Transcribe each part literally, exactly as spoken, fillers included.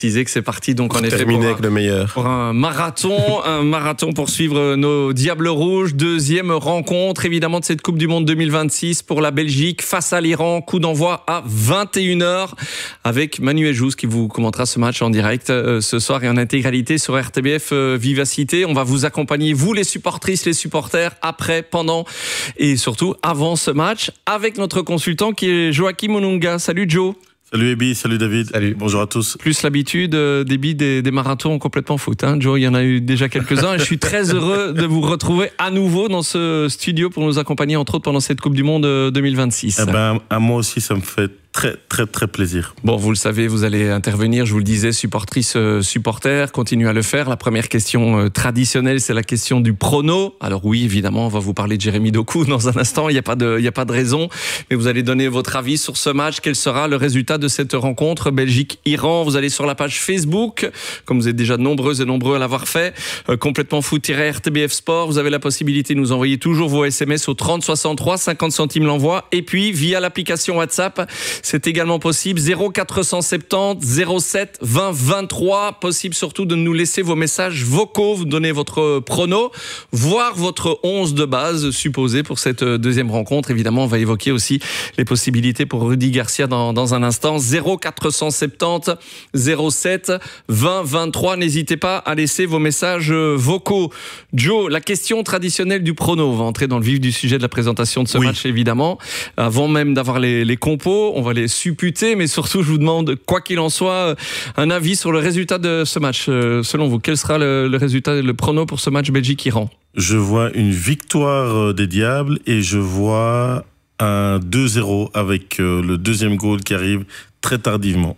disais que c'est parti donc pour en effet terminer pour avec le meilleur. Pour un marathon, un marathon pour suivre nos Diables Rouges. Deuxième rencontre évidemment de cette Coupe du Monde deux mille vingt-six pour la Belgique face à l'Iran. Coup d'envoi à vingt et une heures avec Manuel Jousse qui vous commentera ce match en direct euh, ce soir et en intégralité sur R T B F euh, Vivacité. On va vous accompagner, vous les supportrices, les supporters, après, pendant et surtout avant ce match avec notre consultant qui est Joachim Onunga. Salut Joe. Salut Ebi, salut David, salut. Bonjour à tous. Plus l'habitude euh, des, des, des marathons complètement foot. Hein. Joe, il y en a eu déjà quelques-uns et je suis très heureux de vous retrouver à nouveau dans ce studio pour nous accompagner entre autres pendant cette Coupe du Monde deux mille vingt-six. Eh ben, à moi aussi, ça me fait très très très plaisir. Bon, vous le savez, vous allez intervenir, je vous le disais, supportrice, euh, supporter, continuez à le faire. La première question euh, traditionnelle, c'est la question du prono. Alors oui, évidemment, on va vous parler de Jérémy Doku dans un instant, il n'y a pas de, il n'y a pas de raison, mais vous allez donner votre avis sur ce match. Quel sera le résultat de cette rencontre Belgique-Iran? Vous allez sur la page Facebook, comme vous êtes déjà nombreux et nombreux à l'avoir fait, euh, complètement foot-R T B F Sport. Vous avez la possibilité de nous envoyer toujours vos S M S au trente soixante-trois, cinquante centimes l'envoi, et puis via l'application WhatsApp, c'est également possible, zéro quatre cent soixante-dix, zéro sept, vingt, vingt-trois. Possible surtout de nous laisser vos messages vocaux, vous donner votre prono, voire votre onze de base supposé pour cette deuxième rencontre. Évidemment, on va évoquer aussi les possibilités pour Rudy Garcia dans, dans un instant. zéro quatre cent soixante-dix, zéro sept, vingt, vingt-trois. N'hésitez pas à laisser vos messages vocaux. Joe, la question traditionnelle du prono. On va entrer dans le vif du sujet de la présentation de ce oui. match, évidemment. Avant même d'avoir les, les compos, on va les supputer, mais surtout, je vous demande, quoi qu'il en soit, un avis sur le résultat de ce match. Selon vous, quel sera le, le résultat, le prono pour ce match Belgique-Iran? Je vois une victoire des Diables et je vois un deux zéro avec le deuxième goal qui arrive très tardivement.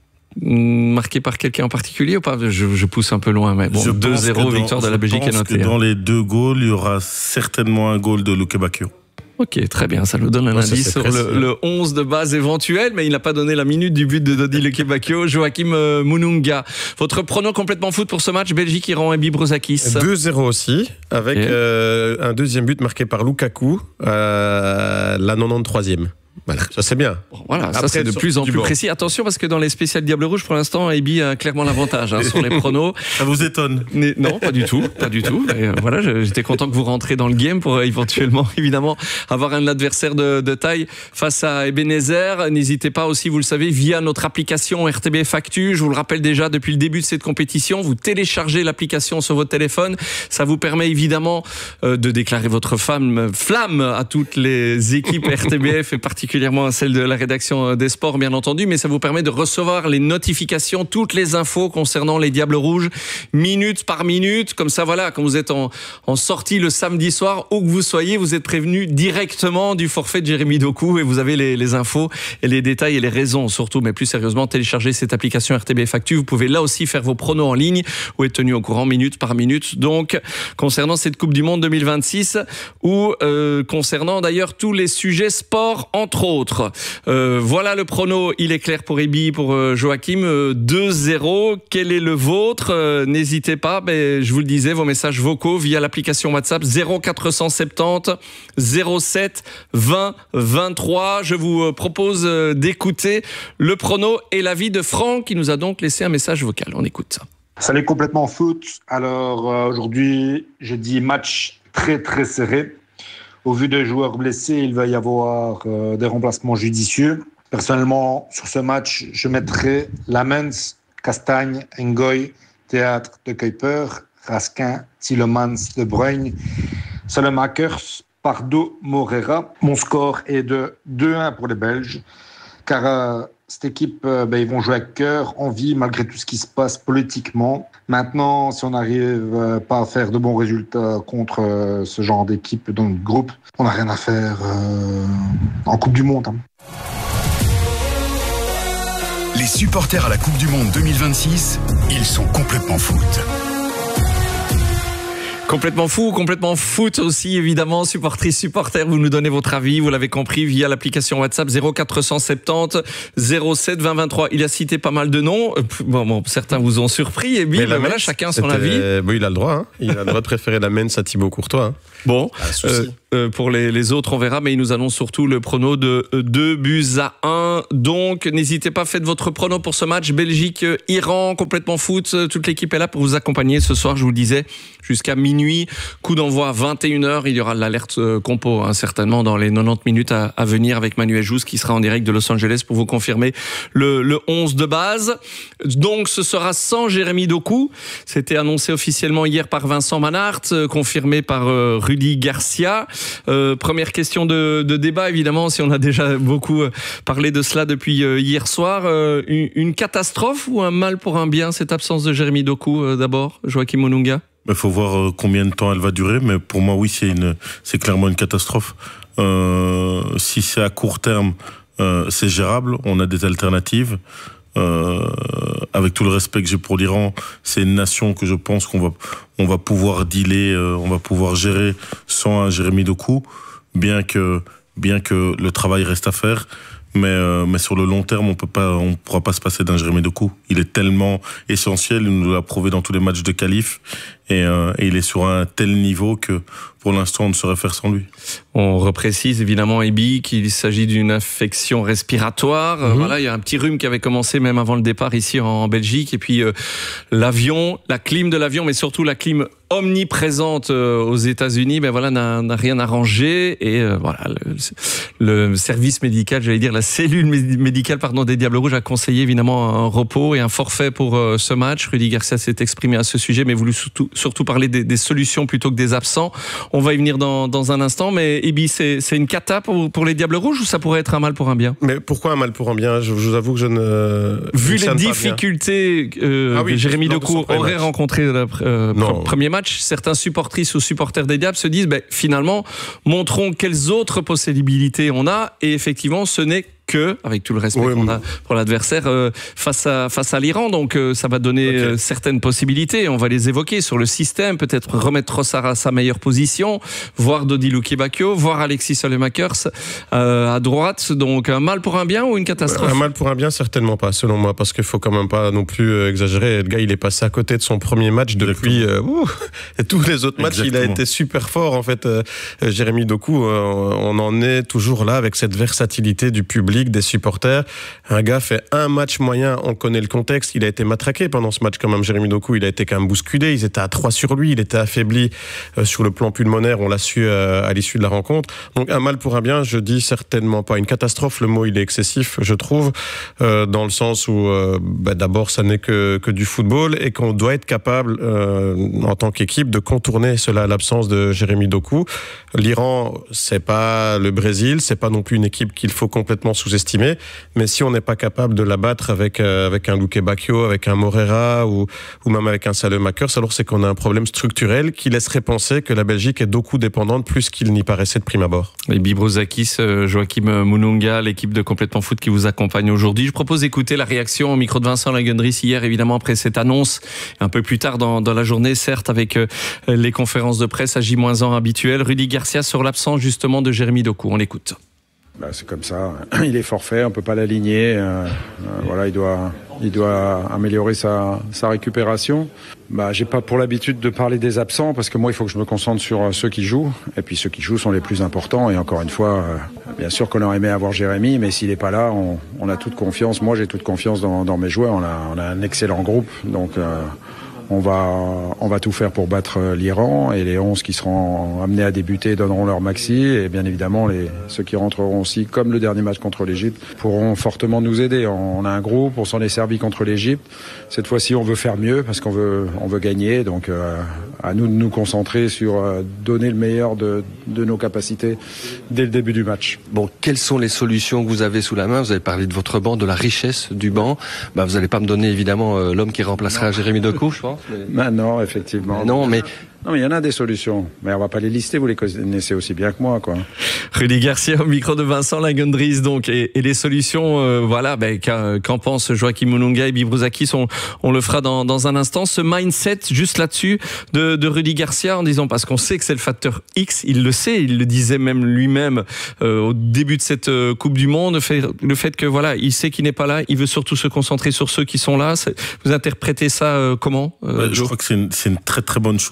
Marqué par quelqu'un en particulier ou pas? je, je pousse un peu loin, mais bon, deux zéro, victoire de la Belgique est notée. Je pense que dans les deux goals, il y aura certainement un goal de Luke Bakio. Ok, très bien, ça nous donne un oh, indice sur le, le onze de base éventuel, mais il n'a pas donné la minute du but de Dodi Lekebakio. Joachim euh, Mununga, votre pronom complètement foot pour ce match Belgique-Iran et Bibrozakis? deux zéro aussi, avec okay. euh, un deuxième but marqué par Lukaku, euh, la quatre-vingt-treizième. Voilà, ça c'est bien. Bon, voilà, Après, ça c'est de plus en plus précis. Attention parce que dans les spéciales Diable Rouge, pour l'instant, Ebi a clairement l'avantage hein, sur les pronos. Ça vous étonne? Mais non, pas du tout, pas du tout. Et, euh, voilà, j'étais content que vous rentrez dans le game pour euh, éventuellement, évidemment, avoir un adversaire de, de taille face à Ebenezer. N'hésitez pas aussi, vous le savez, via notre application R T B F Actu. Je vous le rappelle déjà depuis le début de cette compétition, vous téléchargez l'application sur votre téléphone. Ça vous permet évidemment euh, de déclarer votre flamme, flamme à toutes les équipes R T B F et particulièrement particulièrement celle de la rédaction des sports, bien entendu, mais ça vous permet de recevoir les notifications, toutes les infos concernant les Diables Rouges, minute par minute. Comme ça, voilà, quand vous êtes en, en sortie le samedi soir, où que vous soyez, vous êtes prévenu directement du forfait de Jérémy Doku et vous avez les, les infos et les détails et les raisons, surtout, mais plus sérieusement, téléchargez cette application R T B F Actu. Vous pouvez là aussi faire vos pronos en ligne ou être tenu au courant minute par minute. Donc, concernant cette Coupe du Monde deux mille vingt-six ou euh, concernant d'ailleurs tous les sujets sport, entre autres. Euh, voilà le prono, il est clair pour Ebi, pour euh, Joachim, euh, deux zéro. Quel est le vôtre? euh, N'hésitez pas, ben, je vous le disais, vos messages vocaux via l'application WhatsApp zéro quatre cent soixante-dix, zéro sept, vingt, vingt-trois. Je vous propose euh, d'écouter le prono et l'avis de Franck qui nous a donc laissé un message vocal. On écoute ça. Salut complètement foot. Alors euh, aujourd'hui, je dis match très très serré. Au vu des joueurs blessés, il va y avoir euh, des remplacements judicieux. Personnellement, sur ce match, je mettrai Lamens, Castagne, Ngoy, Théâtre de Kuiper, Raskin, Tielemans, De Bruyne, Selemakers, Pardo, Morera. Mon score est de deux un pour les Belges, car euh, cette équipe, euh, ben, ils vont jouer avec cœur, envie, malgré tout ce qui se passe politiquement. Maintenant, si on n'arrive euh, pas à faire de bons résultats contre euh, ce genre d'équipe dans notre groupe, on n'a rien à faire euh, en Coupe du Monde. Hein. Les supporters à la Coupe du Monde deux mille vingt-six, ils sont complètement foot. Complètement fou, complètement foot aussi, évidemment. Supportrice, supporter, vous nous donnez votre avis, vous l'avez compris, via l'application WhatsApp zéro quatre cent soixante-dix, zéro sept, vingt, vingt-trois. Il a cité pas mal de noms. Bon, bon certains vous ont surpris. Et bien, ben voilà, chacun son avis. Bon, il a le droit. Hein. Il a le droit de préférer la Mens à Thibaut Courtois. Hein. Bon, euh, euh, pour les, les autres, on verra, mais il nous annonce surtout le prono de deux buts à un. Donc, n'hésitez pas, faites votre prono pour ce match. Belgique-Iran, complètement foot. Toute l'équipe est là pour vous accompagner ce soir, je vous le disais, jusqu'à minuit. Coup d'envoi à vingt et une heures. Il y aura l'alerte euh, compo, hein, certainement, dans les quatre-vingt-dix minutes à, à venir avec Manuel Jousse, qui sera en direct de Los Angeles pour vous confirmer le, le onze de base. Donc, ce sera sans Jérémy Doku. C'était annoncé officiellement hier par Vincent Manhart, euh, confirmé par euh, Rudy Garcia. Euh, première question de, de débat, évidemment, si on a déjà beaucoup parlé de cela depuis euh, hier soir. Euh, une, une catastrophe ou un mal pour un bien, cette absence de Jérémy Doku, euh, d'abord, Joachim Monunga? Il faut voir combien de temps elle va durer, mais pour moi, oui, c'est une, c'est clairement une catastrophe. Euh, si c'est à court terme, euh, c'est gérable. On a des alternatives. Euh, avec tout le respect que j'ai pour l'Iran, c'est une nation que je pense qu'on va, on va pouvoir dealer, euh, on va pouvoir gérer sans un Jérémy Doku, bien que, bien que le travail reste à faire. Mais, euh, mais sur le long terme, on peut pas, on pourra pas se passer d'un Jérémy Doku. Il est tellement essentiel, il nous l'a prouvé dans tous les matchs de qualif, et, euh, et il est sur un tel niveau que pour l'instant, on ne saurait faire sans lui. On reprécise évidemment, Ebi, qu'il s'agit d'une infection respiratoire. Mmh. Voilà, il y a un petit rhume qui avait commencé même avant le départ ici en Belgique. Et puis euh, l'avion, la clim de l'avion, mais surtout la clim omniprésente euh, aux États-Unis, ben voilà, n'a, n'a rien arrangé. Et euh, voilà, le, le service médical, j'allais dire la cellule médicale, pardon, des Diables Rouges a conseillé évidemment un repos et un forfait pour euh, ce match. Rudy Garcia s'est exprimé à ce sujet, mais voulu surtout, surtout parler des, des solutions plutôt que des absents. On va y venir dans, dans un instant, mais Ebi, c'est, c'est une cata pour, pour les Diables Rouges ou ça pourrait être un mal pour un bien? Mais pourquoi un mal pour un bien? je, je vous avoue que je ne... Vu les difficultés euh, ah oui, que Jérémy Doku aurait match. rencontrées le euh, premier match, certains supportrices ou supporters des Diables se disent, ben, finalement, montrons quelles autres possibilités on a, et effectivement, ce n'est que, avec tout le respect oui, qu'on a pour l'adversaire, euh, face à face à l'Iran. Donc euh, ça va donner okay. euh, certaines possibilités. On va les évoquer sur le système, peut-être remettre Trossard à sa meilleure position, voir Dodi Lukebakio, voir Alexis Salemakers euh, à droite. Donc un mal pour un bien ou une catastrophe? Un mal pour un bien, certainement pas, selon moi, parce qu'il faut quand même pas non plus euh, exagérer. Le gars, il est passé à côté de son premier match depuis euh, ouh, et tous les autres matchs. Exactement. Il a été super fort en fait. Euh, Jérémy Doku, euh, on en est toujours là avec cette versatilité du public, des supporters. Un gars fait un match moyen, on connaît le contexte, il a été matraqué pendant ce match quand même, Jérémy Doku, il a été quand même bousculé, ils étaient à trois sur lui, il était affaibli euh, sur le plan pulmonaire, on l'a su euh, à l'issue de la rencontre. Donc un mal pour un bien, je dis certainement pas. Une catastrophe, le mot il est excessif, je trouve, euh, dans le sens où euh, bah, d'abord ça n'est que, que du football et qu'on doit être capable euh, en tant qu'équipe de contourner cela, l'absence de Jérémy Doku. L'Iran, c'est pas le Brésil, c'est pas non plus une équipe qu'il faut complètement sous-estimé, mais si on n'est pas capable de la battre avec, euh, avec un Lukebakio, avec un Morera ou, ou même avec un Salemakers, alors c'est qu'on a un problème structurel qui laisserait penser que la Belgique est beaucoup dépendante plus qu'il n'y paraissait de prime abord. Et Bibrozakis, euh, Joachim Monunga, l'équipe de Complètement Foot qui vous accompagne aujourd'hui. Je propose d'écouter la réaction au micro de Vincent Lagendries hier, évidemment après cette annonce, un peu plus tard dans, dans la journée, certes avec euh, les conférences de presse à J moins un habituelles. Rudy Garcia sur l'absence justement de Jérémy Doku. On l'écoute. Bah, c'est comme ça. Il est forfait, on peut pas l'aligner. Euh, euh, voilà, il doit, il doit améliorer sa, sa récupération. Bah, j'ai pas pour l'habitude de parler des absents parce que moi, il faut que je me concentre sur ceux qui jouent. Et puis ceux qui jouent sont les plus importants. Et encore une fois, euh, bien sûr qu'on aurait aimé avoir Jérémy, mais s'il est pas là, on, on a toute confiance. Moi, j'ai toute confiance dans, dans mes joueurs. On a, on a un excellent groupe, donc. Euh, On va, on va tout faire pour battre l'Iran et les onze qui seront amenés à débuter donneront leur maxi et bien évidemment les, ceux qui rentreront aussi, comme le dernier match contre l'Égypte, pourront fortement nous aider. On a un groupe, on s'en est servi contre l'Égypte. Cette fois-ci, on veut faire mieux parce qu'on veut, on veut gagner. Donc, euh, à nous de nous concentrer sur euh, donner le meilleur de, de nos capacités dès le début du match. Bon, quelles sont les solutions que vous avez sous la main? Vous avez parlé de votre banc, de la richesse du banc. Bah, vous n'allez pas me donner évidemment euh, l'homme qui remplacera Jérémy Doku, je pense. Mais... Ben non, effectivement. Mais non, mais non, mais il y en a des solutions. Mais on va pas les lister. Vous les connaissez aussi bien que moi, quoi. Rudy Garcia au micro de Vincent Lagendries, donc, et, et les solutions, euh, voilà, ben, qu'en, qu'en pense Joachim Monunga et Bibrozakis, on, on le fera dans, dans un instant. Ce mindset, juste là-dessus, de, de Rudy Garcia, en disant, parce qu'on sait que c'est le facteur X, il le sait, il le disait même lui-même euh, au début de cette euh, Coupe du Monde, fait, le fait que, voilà, il sait qu'il n'est pas là, il veut surtout se concentrer sur ceux qui sont là. C'est, vous interprétez ça euh, comment euh, ouais, Je crois que c'est une, c'est une très très bonne chose. Ça,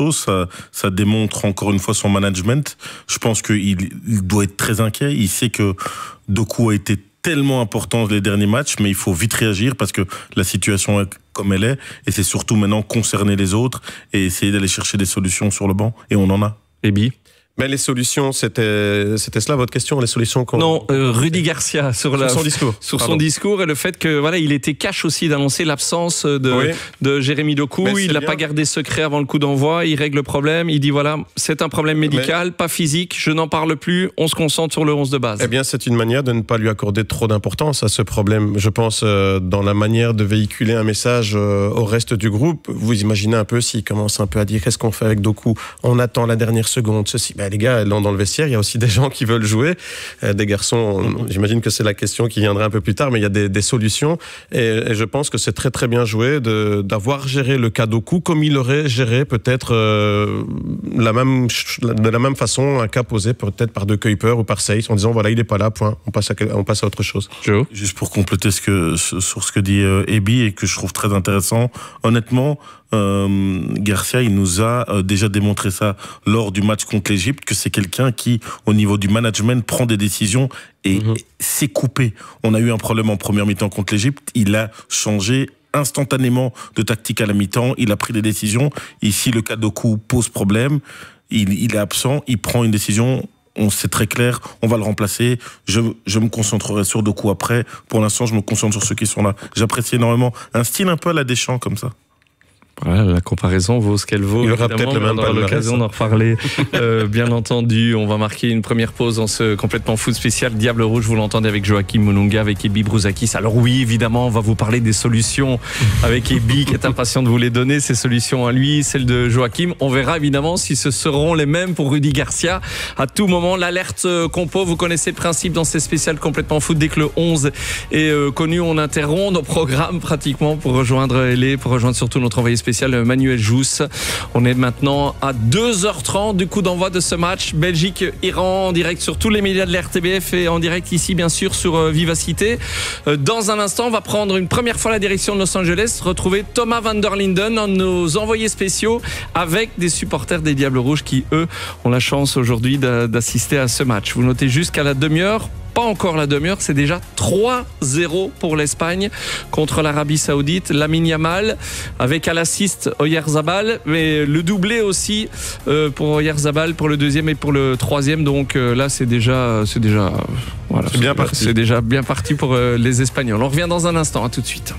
ça, ça démontre encore une fois son management. Je pense qu'il il doit être très inquiet. Il sait que Doku a été tellement important les derniers matchs, mais il faut vite réagir parce que la situation est comme elle est, et c'est surtout maintenant concerner les autres et essayer d'aller chercher des solutions sur le banc, et on en a. Ebi. Mais les solutions, c'était, c'était cela votre question, les solutions qu'on... Non, euh, Rudy Garcia sur, la, sur son discours. Sur Pardon. son discours et le fait que voilà, il était cash aussi d'annoncer l'absence de, oui. de Jérémy Doku. Mais il n'a bien. pas gardé secret avant le coup d'envoi. Il règle le problème. Il dit voilà, c'est un problème médical, Mais... pas physique. Je n'en parle plus. On se concentre sur le onze de base. Eh bien, c'est une manière de ne pas lui accorder trop d'importance à ce problème. Je pense euh, dans la manière de véhiculer un message euh, au reste du groupe. Vous imaginez un peu s'il commence un peu à dire qu'est-ce qu'on fait avec Doku. On attend la dernière seconde. Ceci. Ben, les gars, dans le il y a aussi des gens qui veulent jouer, euh, des garçons, mm-hmm. j'imagine que c'est la question qui viendra un peu plus tard, mais il y a des, des solutions, et, et je pense que c'est très très bien joué de, d'avoir géré le cas Doku comme il aurait géré peut-être euh, la même, de la même façon un cas posé peut-être par De Kuiper ou par Seyss, en disant voilà, il n'est pas là, point, on passe à, on passe à autre chose. Joe. Juste pour compléter ce que, sur ce que dit euh, Ebi, et que je trouve très intéressant, honnêtement, Euh, Garcia, il nous a euh, déjà démontré ça lors du match contre l'Égypte, que c'est quelqu'un qui, au niveau du management, prend des décisions et mmh. s'est coupé. On a eu un problème en première mi-temps contre l'Égypte, il a changé instantanément de tactique à la mi-temps, il a pris des décisions. Ici, le cas Doku pose problème, il, il est absent, il prend une décision. On c'est très clair, on va le remplacer. Je, je me concentrerai sur Doku après. Pour l'instant, je me concentre sur ceux qui sont là. J'apprécie énormément un style un peu à la Deschamps comme ça. Voilà, la comparaison vaut ce qu'elle vaut. Il y aura peut-être le même on aura l'occasion d'en reparler. euh, bien entendu, on va marquer une première pause dans ce complètement foot spécial Diable Rouge. Vous l'entendez avec Joachim Monunga, avec Ebi Brouzakis. Alors oui, évidemment, on va vous parler des solutions avec Ebi qui est impatient de vous les donner. Ces solutions à lui, celles de Joachim. On verra évidemment si ce seront les mêmes pour Rudy Garcia. À tout moment, l'alerte compo, vous connaissez le principe dans ces spéciales complètement foot. Dès que le onze est euh, connu, on interrompt nos programmes pratiquement pour rejoindre L A, pour rejoindre surtout notre envoyé spécial Manuel Jousse. On est maintenant à deux heures trente du coup d'envoi de ce match Belgique-Iran en direct sur tous les médias de la R T B F et en direct ici bien sûr sur euh, Vivacité. Euh, dans un instant, on va prendre une première fois la direction de Los Angeles, retrouver Thomas van der Linden, un de nos envoyés spéciaux, avec des supporters des Diables Rouges qui eux ont la chance aujourd'hui d'assister à ce match. Vous notez jusqu'à la demi-heure. Pas encore la demi-heure, c'est déjà trois zéro pour l'Espagne contre l'Arabie Saoudite. Lamine Yamal avec à l'assist Oyarzabal, mais le doublé aussi euh, pour Oyarzabal pour le deuxième et pour le troisième. Donc euh, là, c'est déjà, c'est déjà, voilà, c'est bien parti. C'est déjà bien parti pour euh, les Espagnols. On revient dans un instant. À tout de suite.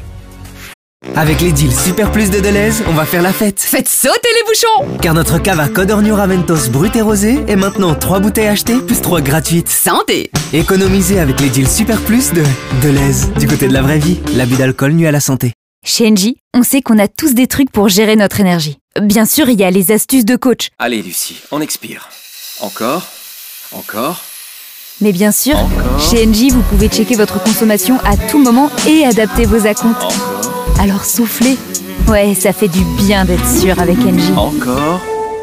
Avec les deals Super Plus de Deleuze, on va faire la fête. Faites sauter les bouchons! Car notre cave à Codorniu Raventos brut et rosé est maintenant trois bouteilles achetées plus trois gratuites. Santé! Économisez avec les deals Super Plus de Deleuze. Du côté de la vraie vie, l'abus d'alcool nuit à la santé. Chez Engie, on sait qu'on a tous des trucs pour gérer notre énergie. Bien sûr, il y a les astuces de coach. Allez Lucie, on expire. Encore, encore. Mais bien sûr, encore. Chez Engie, vous pouvez checker votre consommation à tout moment et adapter vos acomptes. Encore. Alors soufflez. Ouais, ça fait du bien d'être sûr avec Engie. Encore.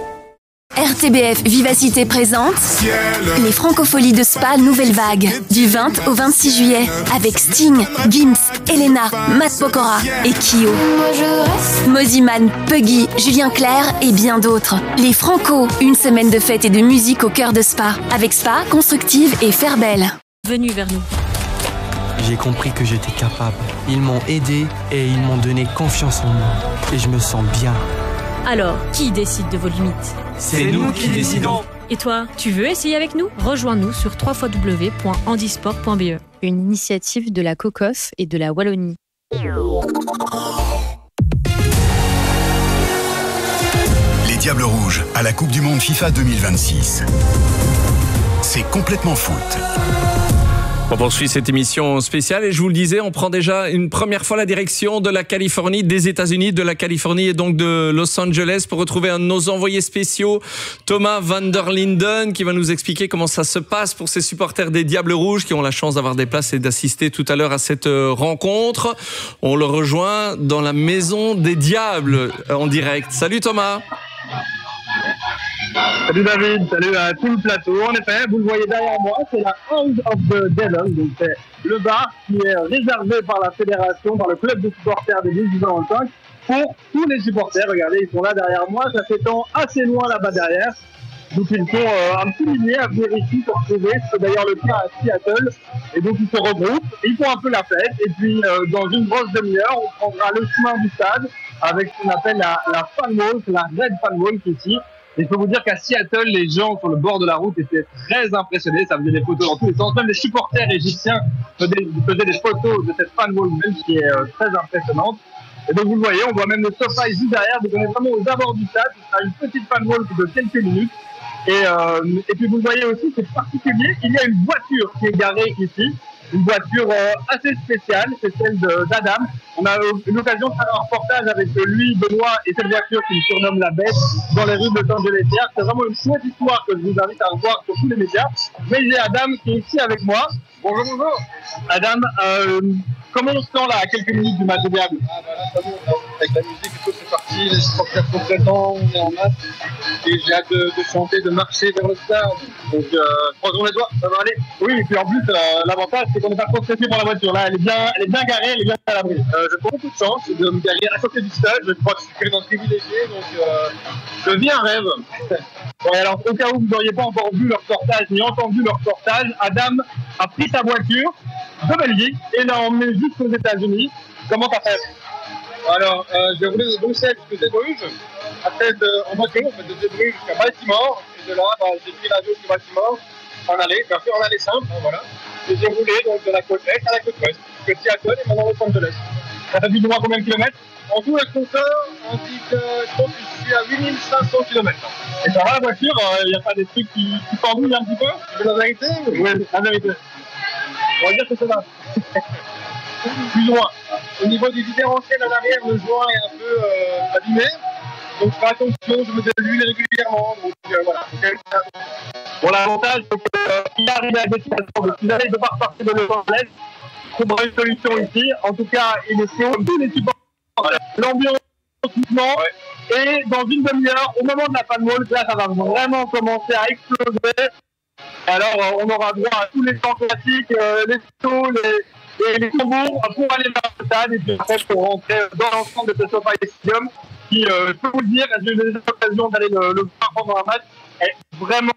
R T B F Vivacité présente les Francopholies de Spa Nouvelle Vague du vingt au vingt-six juillet avec Sting, Gims, Elena, Matt Pokora et Kyo. Moziman, Puggy, Julien Clerc et bien d'autres. Les Franco, une semaine de fête et de musique au cœur de Spa avec Spa, Constructive et Fairbelle. Venu vers nous. J'ai compris que j'étais capable. Ils m'ont aidé et ils m'ont donné confiance en moi. Et je me sens bien. Alors, qui décide de vos limites? C'est nous qui décidons. Et toi, tu veux essayer avec nous? Rejoins-nous sur w w w point handisport point b e. Une initiative de la COCOF et de la Wallonie. Les Diables Rouges à la Coupe du Monde FIFA deux mille vingt-six. C'est complètement foot. On poursuit cette émission spéciale et je vous le disais, on prend déjà une première fois la direction de la Californie, des États-Unis, de la Californie et donc de Los Angeles pour retrouver un de nos envoyés spéciaux, Thomas van der Linden, qui va nous expliquer comment ça se passe pour ces supporters des Diables Rouges qui ont la chance d'avoir des places et d'assister tout à l'heure à cette rencontre. On le rejoint dans la maison des Diables en direct. Salut Thomas. Salut David, salut à tout le plateau. En effet, vous le voyez derrière moi, c'est la House of the Devil, donc c'est le bar qui est réservé par la fédération, par le club de supporters des mille huit cent vingt-cinq, pour tous les supporters. Regardez, ils sont là derrière moi, ça s'étend assez loin là-bas derrière. Donc ils sont euh, un petit millier à venir ici se retrouver, c'est d'ailleurs le cas à Seattle. Et donc ils se regroupent, ils font un peu la fête. Et puis euh, dans une grosse demi-heure, on prendra le chemin du stade avec ce qu'on appelle la, la fan wall, c'est la Red Fan Wall qui est ici. Et je peux vous dire qu'à Seattle, les gens sur le bord de la route étaient très impressionnés. Ça faisait des photos dans tous les sens. Même les supporters égyptiens faisaient, faisaient des photos de cette fan wall même, qui est euh, très impressionnante. Et donc vous le voyez, on voit même le sofa ici derrière. Donc on est vraiment aux abords du stade. Ce sera une petite fan wall de quelques minutes. Et, euh, et puis vous le voyez aussi, c'est particulier. Il y a une voiture qui est garée ici. Une voiture euh, assez spéciale, c'est celle d'Adam. On a eu l'occasion de faire un reportage avec lui, Benoît, et cette voiture qu'il surnomme la Bête dans les rues de Los Angeles. C'est vraiment une chouette histoire que je vous invite à revoir sur tous les médias. Mais j'ai Adam qui est ici avec moi. Bonjour, bonjour. Adam, euh, comment on se sent là à quelques minutes du match de Diable? Ah bah là, ça monte, hein. Avec la musique et tout, c'est parti, les supporters sont présents, on est en masse. Et j'ai hâte de, de chanter, de marcher vers le stade. Donc, euh, croisons les doigts, ça va aller. Oui, et puis en plus, euh, l'avantage, c'est qu'on n'est pas trop stressé pour la voiture. Là, elle est bien, elle est bien garée, elle est bien à l'abri. Euh, j'ai beaucoup de chance de me garer à côté du stade. Je crois que je suis vraiment privilégié, donc euh, je vis un rêve. Ouais, alors, au cas où vous n'auriez pas encore vu le reportage ni entendu le reportage, Adam a pris sa voiture de Belgique et l'a emmené jusqu'aux États-Unis. Comment t'as fait? Alors, euh, j'ai roulé de Bruxelles jusqu'à Bruges, après de, en voiture, en fait, de Bruges jusqu'à Baltimore, et de là, bah, j'ai pris l'avion jusqu'à Baltimore, en aller, bien sûr en aller simple, hein, voilà. Et j'ai roulé donc de la côte est à la côte ouest, jusqu'à Seattle et maintenant Los Angeles. Ça fait plus ou moins combien de kilomètres? En tout, le compteur indique que je pense que je suis à huit mille cinq cents kilomètres. Et ça va la voiture? Il n'y a pas des trucs qui, qui t'embrouillent un petit peu? C'est la vérité? Oui, la vérité. On va dire que ça va. Plus ou moins. Au niveau du différentiel à l'arrière, le joint est un peu euh, abîmé. Donc je fais attention, je me l'huile régulièrement. Donc euh, voilà. Bon, l'avantage, c'est qu'il euh, arrive à destination. Donc, vous allez devoir partir de Los Angeles. Il faudra une solution ici. En tout cas, il est sur tous les supports. L'ambiance, doucement. Ouais. Et dans une demi-heure, au moment de la fan wall, là, ça va vraiment commencer à exploser. Alors, on aura droit à tous les chants classiques, euh, les sauts, les, les, les tambours pour aller vers le stade et puis après pour rentrer dans l'ensemble de ce SoFi Stadium qui, euh, je peux vous le dire, j'ai eu l'occasion d'aller le, le voir pendant un match, est vraiment.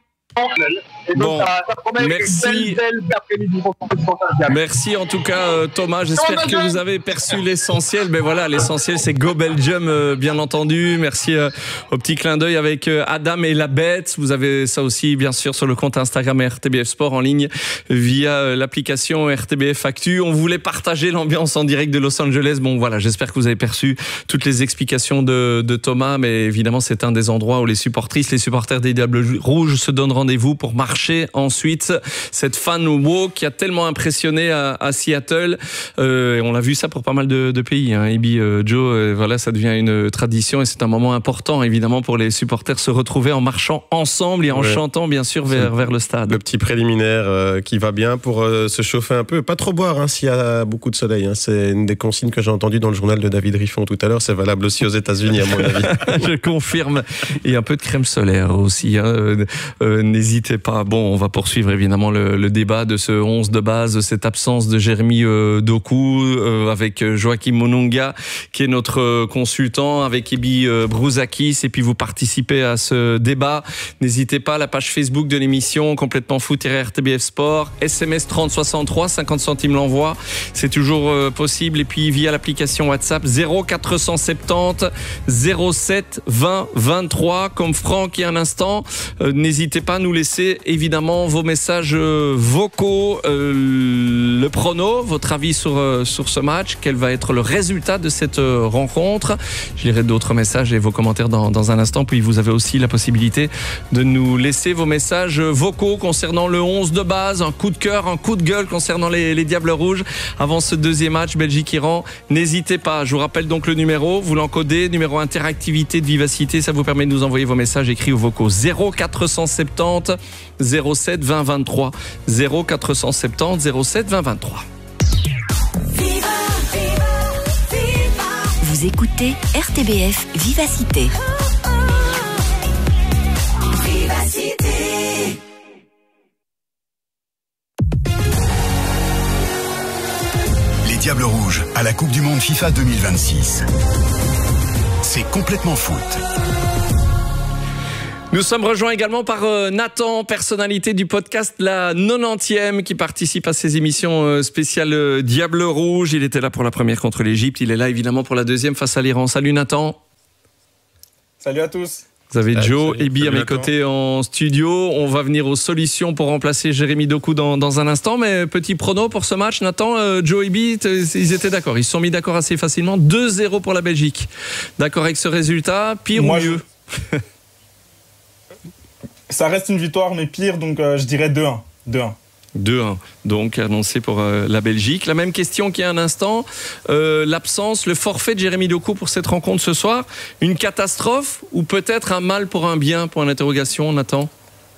Et donc bon, ça, ça promet merci. Une belle, belle après-midi pour le merci en tout cas euh, Thomas, j'espère que vous avez perçu l'essentiel. Mais voilà, l'essentiel c'est Go Belgium euh, bien entendu. Merci euh, au petit clin d'œil avec euh, Adam et la Bête. Vous avez ça aussi bien sûr sur le compte Instagram R T B F Sport en ligne via euh, l'application R T B F Actu. On voulait partager l'ambiance en direct de Los Angeles. Bon voilà, j'espère que vous avez perçu toutes les explications de, de Thomas. Mais évidemment c'est un des endroits où les supportrices, les supporters des Diables Rouges se donnent rendez-vous pour marcher ensuite cette fan walk qui a tellement impressionné à, à Seattle. Euh, on l'a vu ça pour pas mal de, de pays. Hein. Ibi, euh, Joe, euh, voilà, ça devient une tradition et c'est un moment important évidemment pour les supporters se retrouver en marchant ensemble et en ouais. chantant bien sûr vers, vers le stade. Le petit préliminaire euh, qui va bien pour euh, se chauffer un peu. Pas trop boire hein, s'il y a beaucoup de soleil. Hein. C'est une des consignes que j'ai entendues dans le journal de David Riffon tout à l'heure. C'est valable aussi aux États-Unis à mon avis. Je confirme. Et un peu de crème solaire aussi. Hein. Euh, euh, N'hésitez pas. Bon, on va poursuivre évidemment le, le débat de ce onze de base, cette absence de Jérémy euh, Doku euh, avec Joachim Monunga qui est notre euh, consultant, avec Ebi euh, Brouzakis, et puis vous participez à ce débat. N'hésitez pas, la page Facebook de l'émission Complètement Foot-R T B F Sport, S M S trente soixante-trois, cinquante centimes l'envoi, c'est toujours euh, possible, et puis via l'application WhatsApp zéro quatre cent soixante-dix zéro sept vingt vingt-trois comme Franck il y a un instant. Euh, n'hésitez pas à nous laisser évidemment vos messages euh, vocaux, euh, le prono, votre avis sur, euh, sur ce match, quel va être le résultat de cette euh, rencontre. Je lirai d'autres messages et vos commentaires dans, dans un instant, puis vous avez aussi la possibilité de nous laisser vos messages vocaux concernant le onze de base, un coup de cœur, un coup de gueule concernant les, les Diables Rouges avant ce deuxième match Belgique-Iran. N'hésitez pas, je vous rappelle donc le numéro, vous l'encodez, numéro interactivité de Vivacité, ça vous permet de nous envoyer vos messages écrits ou vocaux zéro quatre cent soixante-dix zéro sept vingt vingt-trois, zéro quatre cent soixante-dix zéro sept vingt vingt-trois. Vous écoutez R T B F Vivacité. Vivacité. Les Diables Rouges à la Coupe du Monde FIFA deux mille vingt-six. c'est complètement foot. Nous sommes rejoints également par euh, Nathan, personnalité du podcast La quatre-vingt-dixième, qui participe à ces émissions euh, spéciales euh, Diable Rouge. Il était là pour la première contre l'Égypte. Il est là évidemment pour la deuxième face à l'Iran. Salut Nathan. Salut à tous. Vous avez salut, Joe salut, et Bi à mes Nathan. côtés en studio. On va venir aux solutions pour remplacer Jérémy Doku dans, dans un instant. Mais petit prono pour ce match, Nathan, euh, Joe et Bi, ils étaient d'accord. Ils se sont mis d'accord assez facilement. deux zéro pour la Belgique. D'accord avec ce résultat, pire Moi, ou mieux? je... Ça reste une victoire, mais pire, donc euh, je dirais deux un. deux un. deux un, donc annoncé pour euh, la Belgique. La même question qu'il y a un instant, euh, l'absence, le forfait de Jérémy Doku pour cette rencontre ce soir, une catastrophe ou peut-être un mal pour un bien, pour l'interrogation, Nathan?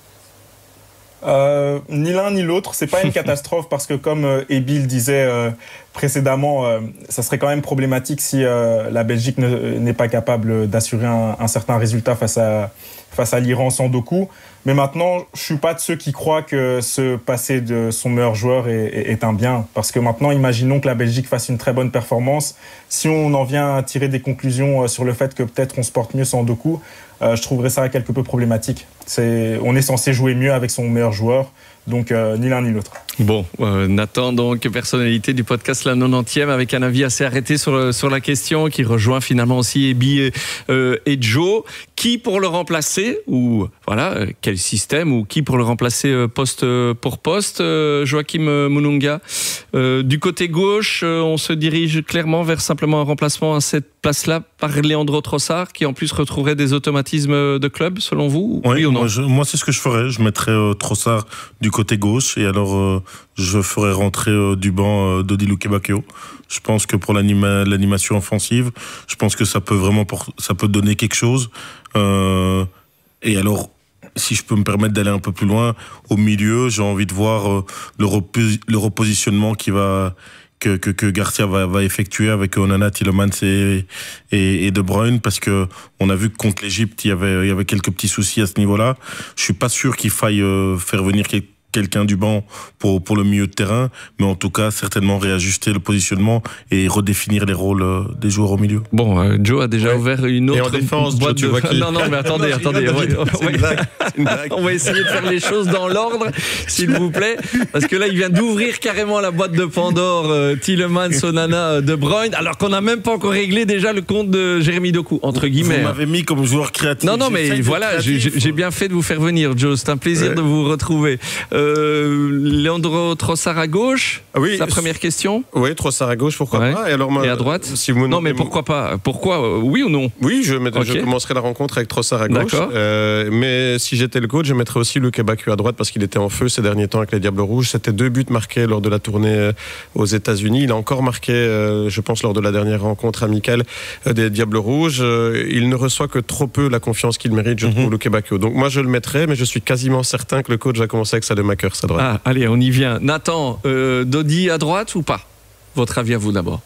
Euh, ni l'un ni l'autre, c'est pas une catastrophe parce que comme euh, Ebi le disait euh, précédemment, euh, ça serait quand même problématique si euh, la Belgique ne, n'est pas capable d'assurer un, un certain résultat face à, face à l'Iran sans Doku. Mais maintenant, je suis pas de ceux qui croient que se passer de son meilleur joueur est, est, est un bien. Parce que maintenant, imaginons que la Belgique fasse une très bonne performance. Si on en vient à tirer des conclusions sur le fait que peut-être on se porte mieux sans Doku, euh, je trouverais ça quelque peu problématique. C'est, on est censé jouer mieux avec son meilleur joueur. Donc, euh, ni l'un ni l'autre. Bon, euh, Nathan, donc, personnalité du podcast La quatre-vingt-dixième, avec un avis assez arrêté sur, sur la question, qui rejoint finalement aussi Ebi et, euh, et Joe. Qui pour le remplacer, ou voilà, euh, quel système, ou qui pour le remplacer euh, poste pour poste, euh, Joachim Mununga. Euh, du côté gauche, euh, on se dirige clairement vers simplement un remplacement à cette place-là par Leandro Trossard, qui en plus retrouverait des automatismes de club, selon vous? Oui, oui ou non? Moi, je, moi, c'est ce que je ferais. Je mettrais euh, Trossard du côté gauche et alors euh, je ferais rentrer euh, du banc euh, Dodi Lukebakio. Je pense que pour l'anima, l'animation offensive, je pense que ça peut vraiment pour, ça peut donner quelque chose. Euh, et alors, si je peux me permettre d'aller un peu plus loin, au milieu, j'ai envie de voir euh, le, repo- le repositionnement qui va que, que, que Garcia va, va effectuer avec Onana, Tielemans et, et, et De Bruyne, parce que on a vu que contre l'Égypte, il y avait, il y avait quelques petits soucis à ce niveau-là. Je suis pas sûr qu'il faille euh, faire venir quelqu'un quelqu'un du banc pour, pour le milieu de terrain, mais en tout cas, certainement réajuster le positionnement et redéfinir les rôles euh, des joueurs au milieu. Bon, euh, Joe a déjà ouais. ouvert une autre et en défense, boîte Joe, de... tu vois qui... Non, non, mais attendez, non, attendez. Ouais, c'est ouais. une blague, c'est une blague. On va essayer de faire les choses dans l'ordre, s'il vous plaît, parce que là, il vient d'ouvrir carrément la boîte de Pandore, euh, Tielemans, Onana, De Bruyne, alors qu'on n'a même pas encore réglé déjà le compte de Jérémy Doku, entre guillemets. Vous m'avez mis comme joueur créatif. Non, non, mais voilà, j'ai, j'ai bien fait de vous faire venir, Joe. C'est un plaisir ouais. de vous retrouver. Euh, Leandro Trossard à gauche, oui, c'est la première question. Oui, Trossard à gauche, pourquoi ouais. pas. Et, alors, moi, et à droite si vous Non, mais pourquoi pas Pourquoi euh, Oui ou non? Oui, je, okay. je commencerai la rencontre avec Trossard à gauche. Euh, mais si j'étais le coach, je mettrais aussi Lukebakio à droite parce qu'il était en feu ces derniers temps avec les Diables Rouges. C'était deux buts marqués lors de la tournée aux États-Unis. Il a encore marqué, euh, je pense, lors de la dernière rencontre amicale euh, des Diables Rouges. Euh, il ne reçoit que trop peu la confiance qu'il mérite, je mm-hmm. trouve, Lukebakio. Donc moi, je le mettrais, mais je suis quasiment certain que le coach va commencer avec Sademakers à droite. Ah, allez, on y vient. Nathan, euh, Dodi à droite ou pas? Votre avis à vous d'abord.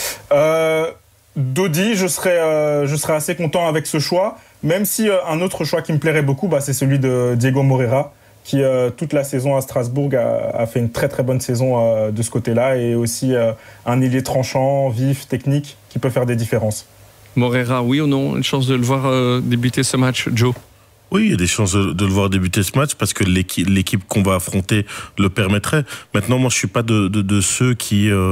euh, Dodi, je serais, euh, je serais assez content avec ce choix, même si euh, un autre choix qui me plairait beaucoup, bah, c'est celui de Diego Moreira, qui euh, toute la saison à Strasbourg a, a fait une très très bonne saison euh, de ce côté-là, et aussi euh, un ailier tranchant, vif, technique, qui peut faire des différences. Moreira, oui ou non? Une chance de le voir euh, débuter ce match, Joe? Oui, il y a des chances de, de le voir débuter ce match parce que l'équipe, l'équipe qu'on va affronter le permettrait. Maintenant, moi, je suis pas de, de, de ceux qui, euh,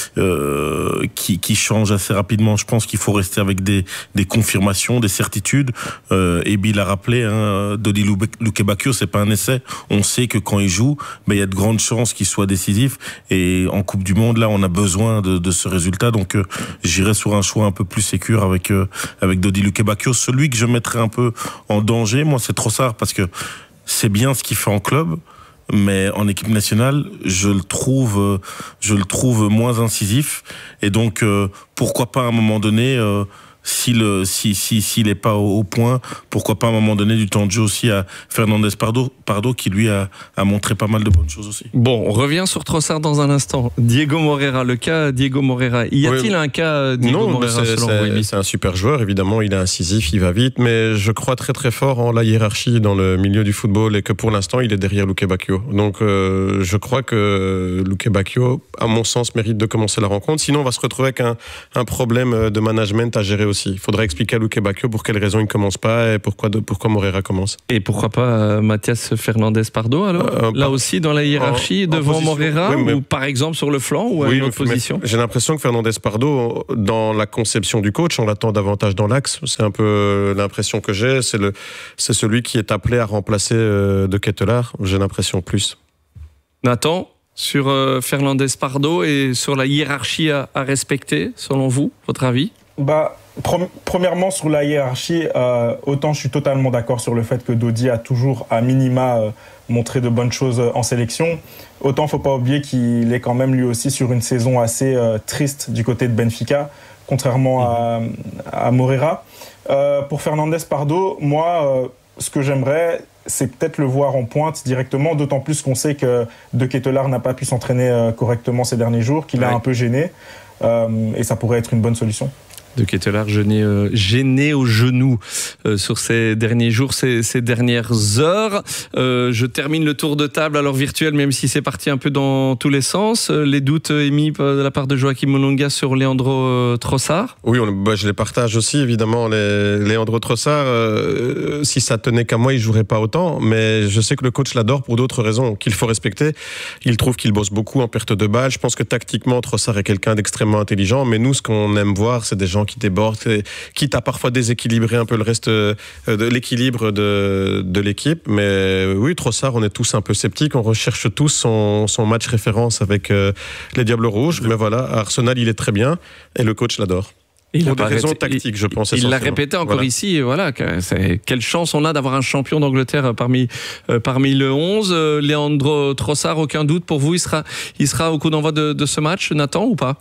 euh, qui qui changent assez rapidement. Je pense qu'il faut rester avec des, des confirmations, des certitudes. Euh, Ebi l'a rappelé, hein, Dodi Lukebakio, c'est pas un essai. On sait que quand il joue, ben il y a de grandes chances qu'il soit décisif. Et en Coupe du Monde, là, on a besoin de, de ce résultat. Donc, euh, j'irai sur un choix un peu plus sécure avec euh, avec Dodi Lukebakio. Celui que je mettrais un peu en danger, moi, c'est Trossard parce que c'est bien ce qu'il fait en club, mais en équipe nationale, je le trouve, je le trouve moins incisif. Et donc, euh, pourquoi pas à un moment donné, euh, s'il si, si, s'il n'est pas au, au point, pourquoi pas à un moment donné du temps de jeu aussi à Fernandez Pardo, Pardo qui lui a, a montré pas mal de bonnes choses aussi. Bon, on revient sur Trossard dans un instant. Diego Moreira, le cas Diego Moreira. Y a-t-il oui. un cas Diego non, Moreira c'est, selon c'est, vous? C'est un super joueur, évidemment, il est incisif, il va vite, mais je crois très très fort en la hiérarchie dans le milieu du football et que pour l'instant, il est derrière Lukebakio. Donc, euh, je crois que Lukebakio, à mon sens, mérite de commencer la rencontre. Sinon, on va se retrouver avec un, un problème de management à gérer aussi aussi. Il faudrait expliquer à Luque Bacchio pour quelles raisons il ne commence pas et pourquoi, de, pourquoi Moreira commence. Et pourquoi pas euh, Mathias Fernandez-Pardo alors euh, Là par... aussi dans la hiérarchie en, devant en Moreira, oui, mais... ou par exemple sur le flanc ou à oui, une autre position. J'ai l'impression que Fernandez-Pardo, dans la conception du coach, on l'attend davantage dans l'axe. C'est un peu l'impression que j'ai. C'est, le, c'est celui qui est appelé à remplacer euh, De Ketelaar. J'ai l'impression plus. Nathan, sur euh, Fernandez-Pardo et sur la hiérarchie à, à respecter, selon vous, votre avis ? Bah, pre- premièrement, sur la hiérarchie, euh, autant je suis totalement d'accord sur le fait que Dodi a toujours, à minima, euh, montré de bonnes choses en sélection. Autant il ne faut pas oublier qu'il est quand même lui aussi sur une saison assez euh, triste du côté de Benfica, contrairement à, à Moreira. Euh, pour Fernandez-Pardo, moi, euh, ce que j'aimerais, c'est peut-être le voir en pointe directement, d'autant plus qu'on sait que De Ketelaar n'a pas pu s'entraîner euh, correctement ces derniers jours, qu'il ouais. a un peu gêné, euh, et ça pourrait être une bonne solution. De Ketelaar gêné, euh, gêné au genou euh, sur ces derniers jours, ces, ces dernières heures. Euh, je termine le tour de table, alors virtuel, même si c'est parti un peu dans tous les sens. Euh, les doutes émis de la part de Joachim Moulunga sur Leandro euh, Trossard. Oui, on, bah, je les partage aussi, évidemment. Les, Leandro Trossard, euh, si ça tenait qu'à moi, il ne jouerait pas autant. Mais je sais que le coach l'adore pour d'autres raisons qu'il faut respecter. Il trouve qu'il bosse beaucoup en perte de balle. Je pense que tactiquement, Trossard est quelqu'un d'extrêmement intelligent. Mais nous, ce qu'on aime voir, c'est des gens qui débordent, quitte à parfois déséquilibrer un peu le reste de l'équilibre de, de l'équipe. Mais oui, Trossard, on est tous un peu sceptiques. On recherche tous son, son match référence avec euh, les Diables Rouges. Mais voilà, à Arsenal, il est très bien et le coach l'adore. Il Pour des raisons tactiques, je pense. Il l'a répété encore voilà. ici. Voilà, c'est, quelle chance on a d'avoir un champion d'Angleterre parmi, euh, parmi le onze. Euh, Leandro Trossard, aucun doute pour vous, il sera, il sera au coup d'envoi de, de ce match, Nathan, ou pas ?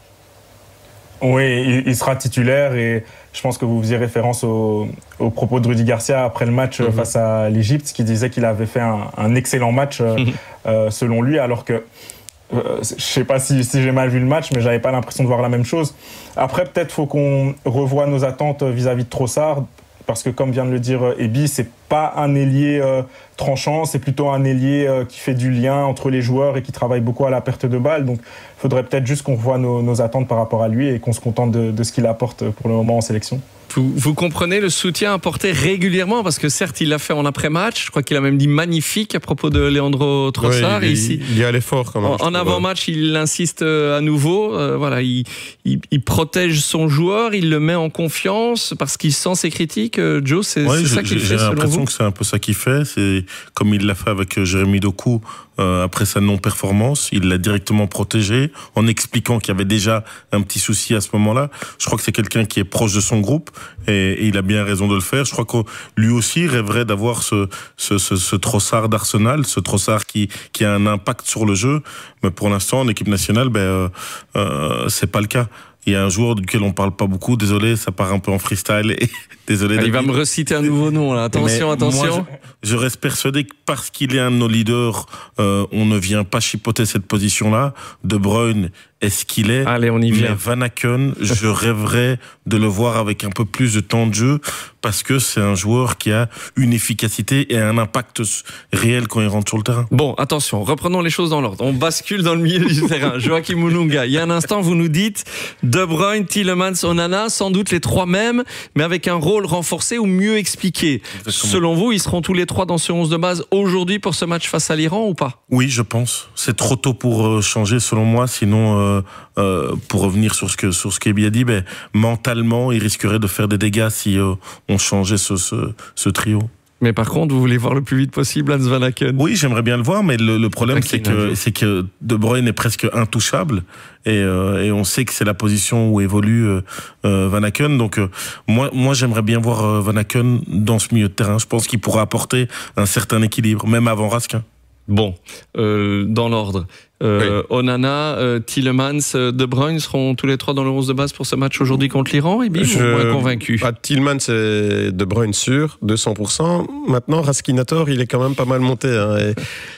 Oui, il sera titulaire et je pense que vous faisiez référence aux au propos de Rudy Garcia après le match mmh. face à l'Égypte, qui disait qu'il avait fait un, un excellent match euh, mmh. euh, selon lui, alors que euh, je ne sais pas si, si j'ai mal vu le match, mais je n'avais pas l'impression de voir la même chose. Après, peut-être faut qu'on revoie nos attentes vis-à-vis de Trossard, parce que comme vient de le dire Ebi, c'est pas un ailier euh, tranchant, c'est plutôt un ailier euh, qui fait du lien entre les joueurs et qui travaille beaucoup à la perte de balle. Donc il faudrait peut-être juste qu'on revoie nos, nos attentes par rapport à lui et qu'on se contente de, de ce qu'il apporte pour le moment en sélection. Vous, vous comprenez le soutien apporté régulièrement, parce que certes il l'a fait en après-match, je crois qu'il a même dit magnifique à propos de Leandro Trossard. Oui, il, ici, il y a l'effort quand même. En, en avant-match, il insiste à nouveau. Euh, voilà, il, il, il protège son joueur, il le met en confiance parce qu'il sent ses critiques. Joe, c'est, ouais, c'est ça qu'il fait selon vous ? J'ai l'impression que c'est un peu ça qu'il fait. C'est comme il l'a fait avec Jérémy Doku euh, après sa non-performance. Il l'a directement protégé en expliquant qu'il y avait déjà un petit souci à ce moment-là. Je crois que c'est quelqu'un qui est proche de son groupe. Et, et il a bien raison de le faire. Je crois que lui aussi rêverait d'avoir ce, ce, ce, ce Trossard d'Arsenal, ce Trossard qui, qui a un impact sur le jeu. Mais pour l'instant, en équipe nationale, ben, euh, euh, c'est pas le cas. Il y a un joueur duquel on parle pas beaucoup. Désolé, ça part un peu en freestyle. Et désolé. Ah, il va me reciter un nouveau nom, là. Attention, mais attention. Moi, je, je reste persuadé que parce qu'il est un de nos leaders, euh, on ne vient pas chipoter cette position-là. De Bruyne est ce qu'il est. Allez, on y vient. Mais Van Aken, je rêverais de le voir avec un peu plus de temps de jeu, parce que c'est un joueur qui a une efficacité et un impact réel quand il rentre sur le terrain. Bon, attention, reprenons les choses dans l'ordre. On bascule dans le milieu du terrain. Joachim Moulunga, il y a un instant, vous nous dites De Bruyne, Tielemans, Onana, sans doute les trois mêmes, mais avec un rôle renforcé ou mieux expliqué. Exactement. Selon vous, ils seront tous les trois dans ce onze de base aujourd'hui pour ce match face à l'Iran ou pas ? Oui, je pense. C'est trop tôt pour changer, selon moi. Sinon, euh, euh, pour revenir sur ce que sur ce qu'Ebi a dit, ben, mentalement, il risquerait de faire des dégâts si euh, on changeait ce, ce, ce trio. Mais par contre, vous voulez voir le plus vite possible Hans Van Aken ? Oui, j'aimerais bien le voir, mais le, le problème, okay, c'est que, c'est que De Bruyne est presque intouchable. Et, euh, et on sait que c'est la position où évolue euh, euh, Van Aken. Donc, euh, moi, moi, j'aimerais bien voir euh, Van Aken dans ce milieu de terrain. Je pense qu'il pourra apporter un certain équilibre, même avant Raskin. Bon, euh, dans l'ordre. Euh, oui. Onana, euh, Tielemans, euh, De Bruyne seront tous les trois dans le onze de base pour ce match aujourd'hui contre l'Iran, et bien je... moins convaincu. Bah, Tielemans et De Bruyne sûr, deux cents pour cent. Maintenant, Raskinator, il est quand même pas mal monté. Hein, et et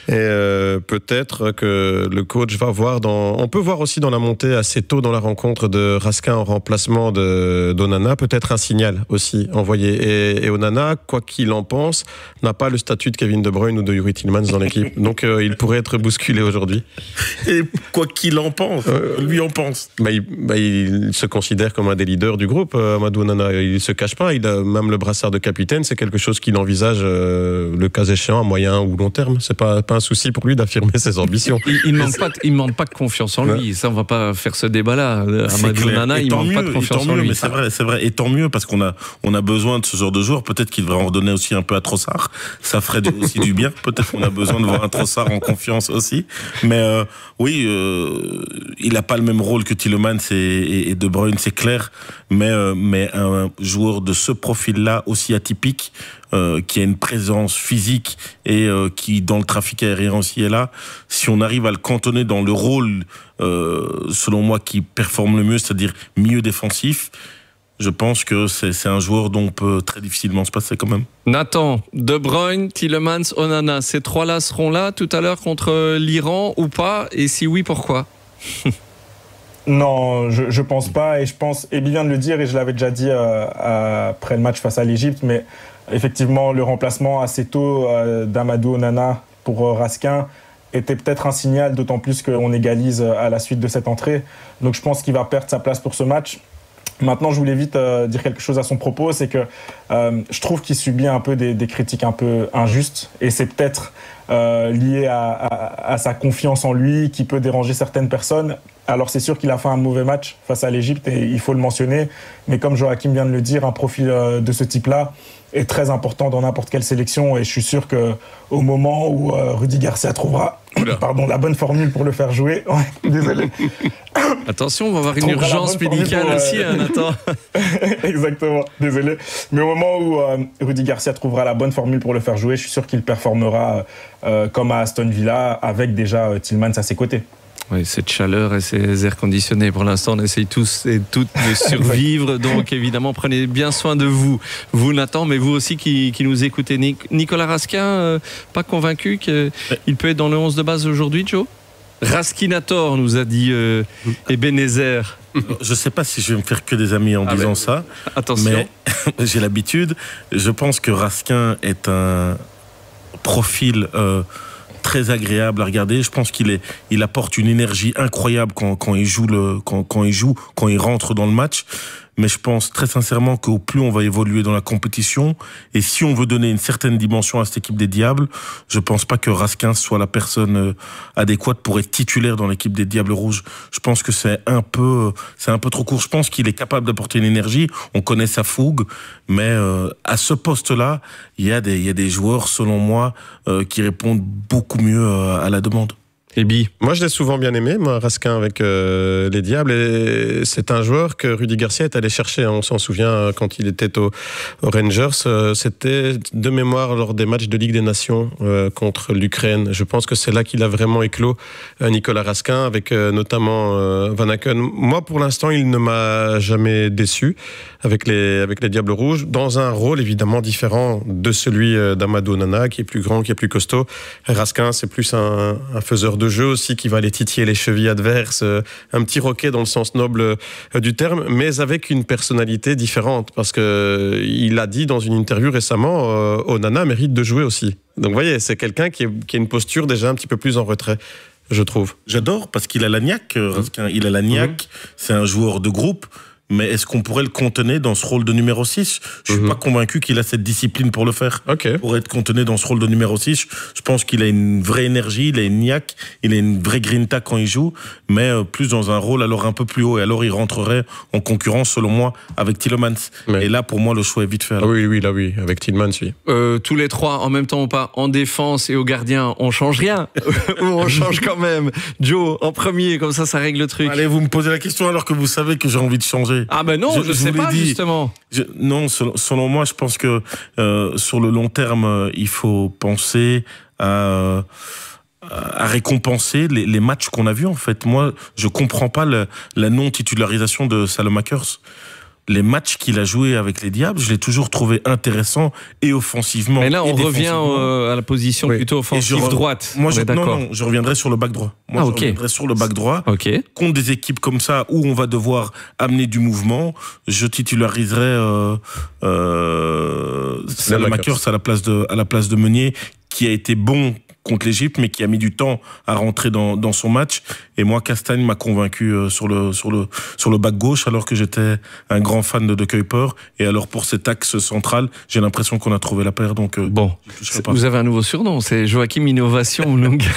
euh, peut-être que le coach va voir dans... On peut voir aussi dans la montée assez tôt dans la rencontre de Raskin en remplacement de, d'Onana, peut-être un signal aussi envoyé. Et, et Onana, quoi qu'il en pense, n'a pas le statut de Kevin De Bruyne ou de Youri Tielemans dans l'équipe. Donc euh, il pourrait être bousculé aujourd'hui. Et quoi qu'il en pense, euh, lui en pense. Bah il, bah il se considère comme un des leaders du groupe, euh, Amadou Onana. Il se cache pas. Il a même le brassard de capitaine. C'est quelque chose qu'il envisage, euh, le cas échéant, à moyen ou long terme. C'est pas pas un souci pour lui d'affirmer ses ambitions. Il, il manque pas, de, il manque pas de confiance en lui. Ouais. Ça, on va pas faire ce débat-là. Amadou Onana, il manque mieux, pas de confiance mieux, en lui. Mais c'est vrai, c'est vrai. Et tant mieux parce qu'on a on a besoin de ce genre de joueur. Peut-être qu'il devrait en redonner aussi un peu à Trossard. Ça ferait aussi du bien. Peut-être qu'on a besoin de voir un Trossard en confiance aussi. Mais euh, oui, euh, il n'a pas le même rôle que Tielemans et, et, et De Bruyne, c'est clair. Mais, euh, mais un joueur de ce profil-là, aussi atypique, euh, qui a une présence physique et euh, qui, dans le trafic aérien aussi, est là. Si on arrive à le cantonner dans le rôle, euh, selon moi, qui performe le mieux, c'est-à-dire milieu défensif, je pense que c'est, c'est un joueur dont on peut très difficilement se passer quand même. Nathan, De Bruyne, Tielemans, Onana, ces trois-là seront là tout à l'heure contre l'Iran ou pas? Et si oui, pourquoi? Non, je, je pense pas. Et je pense, Ebi vient de le dire, et je l'avais déjà dit euh, après le match face à l'Égypte, mais effectivement, le remplacement assez tôt euh, d'Amadou Onana pour euh, Raskin était peut-être un signal, d'autant plus qu'on égalise à la suite de cette entrée. Donc je pense qu'il va perdre sa place pour ce match. Maintenant, je voulais vite euh, dire quelque chose à son propos, c'est que euh, je trouve qu'il subit un peu des, des critiques un peu injustes, et c'est peut-être euh, lié à, à, à sa confiance en lui qui peut déranger certaines personnes. Alors c'est sûr qu'il a fait un mauvais match face à l'Égypte et il faut le mentionner, mais comme Joachim vient de le dire, un profil euh, de ce type-là est très important dans n'importe quelle sélection, et je suis sûr qu'au moment où euh, Rudy Garcia trouvera pardon, la bonne formule pour le faire jouer, ouais, désolé. Attention, on va avoir une urgence médicale pour, euh... aussi, hein, Nathan. Exactement, désolé. Mais au moment où euh, Rudy Garcia trouvera la bonne formule pour le faire jouer, je suis sûr qu'il performera euh, comme à Aston Villa, avec déjà euh, Tielemans à ses côtés. Oui, cette chaleur et ces airs conditionnés, pour l'instant, on essaye tous et toutes de survivre. Donc, évidemment, prenez bien soin de vous. Vous, Nathan, mais vous aussi qui, qui nous écoutez. Nicolas Raskin, euh, pas convaincu qu'il peut être dans le onze de base aujourd'hui, Joe? Raskinator, nous a dit euh, Ebenezer. Je ne sais pas si je vais me faire que des amis en ah disant ben, ça. Attention. Mais j'ai l'habitude. Je pense que Raskin est un profil... Euh, très agréable à regarder. Je pense qu'il est, il apporte une énergie incroyable quand, quand il joue le, quand, quand il joue, quand il rentre dans le match. Mais je pense très sincèrement qu'au plus on va évoluer dans la compétition, et si on veut donner une certaine dimension à cette équipe des Diables, je pense pas que Raskin soit la personne adéquate pour être titulaire dans l'équipe des Diables Rouges. Je pense que c'est un peu, c'est un peu trop court. Je pense qu'il est capable d'apporter une énergie. On connaît sa fougue, mais euh, à ce poste-là, il y a des, il y a des joueurs, selon moi, euh, qui répondent beaucoup mieux euh, à la demande. Ebi. Moi, je l'ai souvent bien aimé, moi, Raskin avec euh, les Diables. Et c'est un joueur que Rudy Garcia est allé chercher. On s'en souvient quand il était au, aux Rangers. Euh, c'était de mémoire lors des matchs de Ligue des Nations euh, contre l'Ukraine. Je pense que c'est là qu'il a vraiment éclos euh, Nicolas Raskin, avec euh, notamment euh, Van Aken. Moi, pour l'instant, il ne m'a jamais déçu avec les, avec les Diables Rouges, dans un rôle évidemment différent de celui euh, d'Amadou Onana, qui est plus grand, qui est plus costaud. Raskin, c'est plus un, un faiseur de jeu aussi, qui va aller titiller les chevilles adverses, euh, un petit roquet dans le sens noble euh, du terme, mais avec une personnalité différente, parce que euh, il a dit dans une interview récemment, euh, Onana mérite de jouer aussi. Donc vous voyez, c'est quelqu'un qui, est, qui a une posture déjà un petit peu plus en retrait, je trouve. J'adore, parce qu'il a la niaque, Raskin. Il a la niaque, mmh. C'est un joueur de groupe. Mais est-ce qu'on pourrait le contenir dans ce rôle de numéro six? Je ne suis mmh. pas convaincu qu'il a cette discipline pour le faire. Okay. Pour être contenu dans ce rôle de numéro six. Je pense qu'il a une vraie énergie, il a une niaque, il a une vraie grinta quand il joue, mais plus dans un rôle alors un peu plus haut. Et alors il rentrerait en concurrence, selon moi, avec Tielemans. Mais... Et là, pour moi, le choix est vite fait. Ah oui, oui, là, oui, avec Tielemans, oui. Euh, tous les trois, en même temps ou pas, en défense et au gardien, on change rien. Ou on change quand même. Joe, en premier, comme ça, ça règle le truc. Allez, vous me posez la question alors que vous savez que j'ai envie de changer. Ah ben non, je, je sais pas, dit, justement. Je, non, selon, selon moi, je pense que euh, sur le long terme, euh, il faut penser à, euh, à récompenser les, les matchs qu'on a vus, en fait. Moi, je comprends pas le, la non-titularisation de Salomakers. Les matchs qu'il a joués avec les Diables, je l'ai toujours trouvé intéressant et offensivement. Mais là, on revient euh, à la position oui. plutôt offensive re... droite. Moi, je, non, non, je reviendrai sur le back droit. Moi, ah, je okay. reviendrai sur le back droit. Okay. Contre des équipes comme ça où on va devoir amener du mouvement, je titulariserai euh, euh, Salomakers à la place de à la place de Meunier, qui a été bon contre l'Égypte, mais qui a mis du temps à rentrer dans, dans son match. Et moi, Castagne m'a convaincu euh, sur le sur le sur le back gauche, alors que j'étais un grand fan de De Kuyper. Et alors pour cet axe central, j'ai l'impression qu'on a trouvé la paire. Donc euh, bon, vous avez un nouveau surnom, c'est Joachim Innovation Moulunga.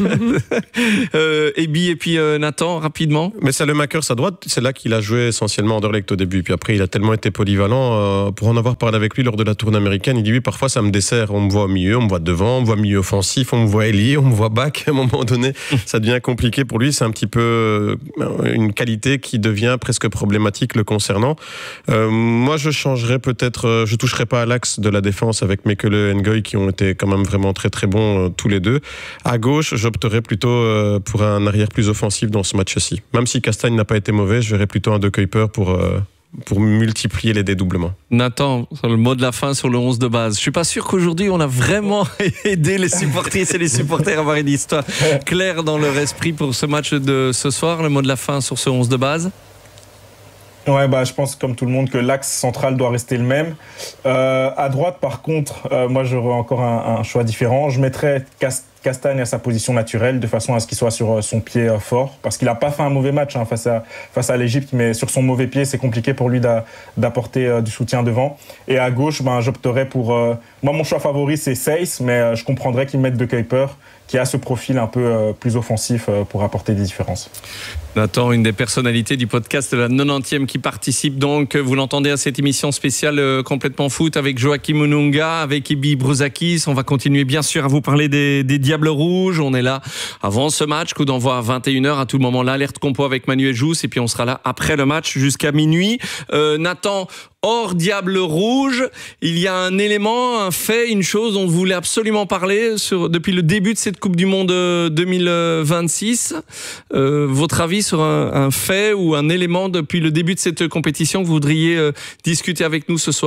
euh, Ebi et puis euh, Nathan, rapidement. Mais Salemaker, sa droite, c'est là qu'il a joué essentiellement Anderlecht au début. Puis après, il a tellement été polyvalent. Euh, pour en avoir parlé avec lui lors de la tournée américaine, il dit oui, parfois ça me dessert. On me voit au milieu, on me voit devant, on me voit milieu offensif, on me voit ailier, on me voit back. À un moment donné, ça devient compliqué pour lui. C'est un petit peu une qualité qui devient presque problématique le concernant. Euh, moi, je changerais peut-être, je toucherais pas à l'axe de la défense avec Mekele et Ngoy qui ont été quand même vraiment très très bons euh, tous les deux. À gauche, j'opterais plutôt euh, pour un arrière plus offensif dans ce match-ci. Même si Castagne n'a pas été mauvais, je verrais plutôt un De Kuyper pour euh, pour multiplier les dédoublements. Nathan, sur le mot de la fin sur le onze de base. Je suis pas sûr qu'aujourd'hui on a vraiment aidé les supporters et les supporters à avoir une histoire claire dans leur esprit pour ce match de ce soir. Le mot de la fin sur ce onze de base. Ouais, bah, je pense, comme tout le monde, que l'axe central doit rester le même. Euh, à droite, par contre, euh, moi, j'aurais encore un, un choix différent. Je mettrais Cast- Castagne à sa position naturelle, de façon à ce qu'il soit sur son pied euh, fort. Parce qu'il n'a pas fait un mauvais match hein, face à, face à l'Égypte, mais sur son mauvais pied, c'est compliqué pour lui d'a, d'apporter euh, du soutien devant. Et à gauche, ben, j'opterais pour... Euh, moi, mon choix favori, c'est Seyss, mais euh, je comprendrais qu'il mette De Kuyper, qui a ce profil un peu euh, plus offensif euh, pour apporter des différences. Nathan, une des personnalités du podcast de la quatre-vingtième qui participe donc, vous l'entendez, à cette émission spéciale euh, complètement foot avec Joachim Moulunga, avec Ebi Brouzakis. On va continuer bien sûr à vous parler des, des Diables Rouges. On est là avant ce match, coup d'envoi à vingt et une heures. À tout moment, l'alerte compo avec Manuel Jousse. Et puis on sera là après le match jusqu'à minuit. Euh, Nathan, hors Diable Rouge, il y a un élément, un fait, une chose dont vous voulez absolument parler sur, depuis le début de cette Coupe du Monde deux mille vingt-six. Euh, votre avis sur un, un fait ou un élément depuis le début de cette compétition que vous voudriez euh, discuter avec nous ce soir ?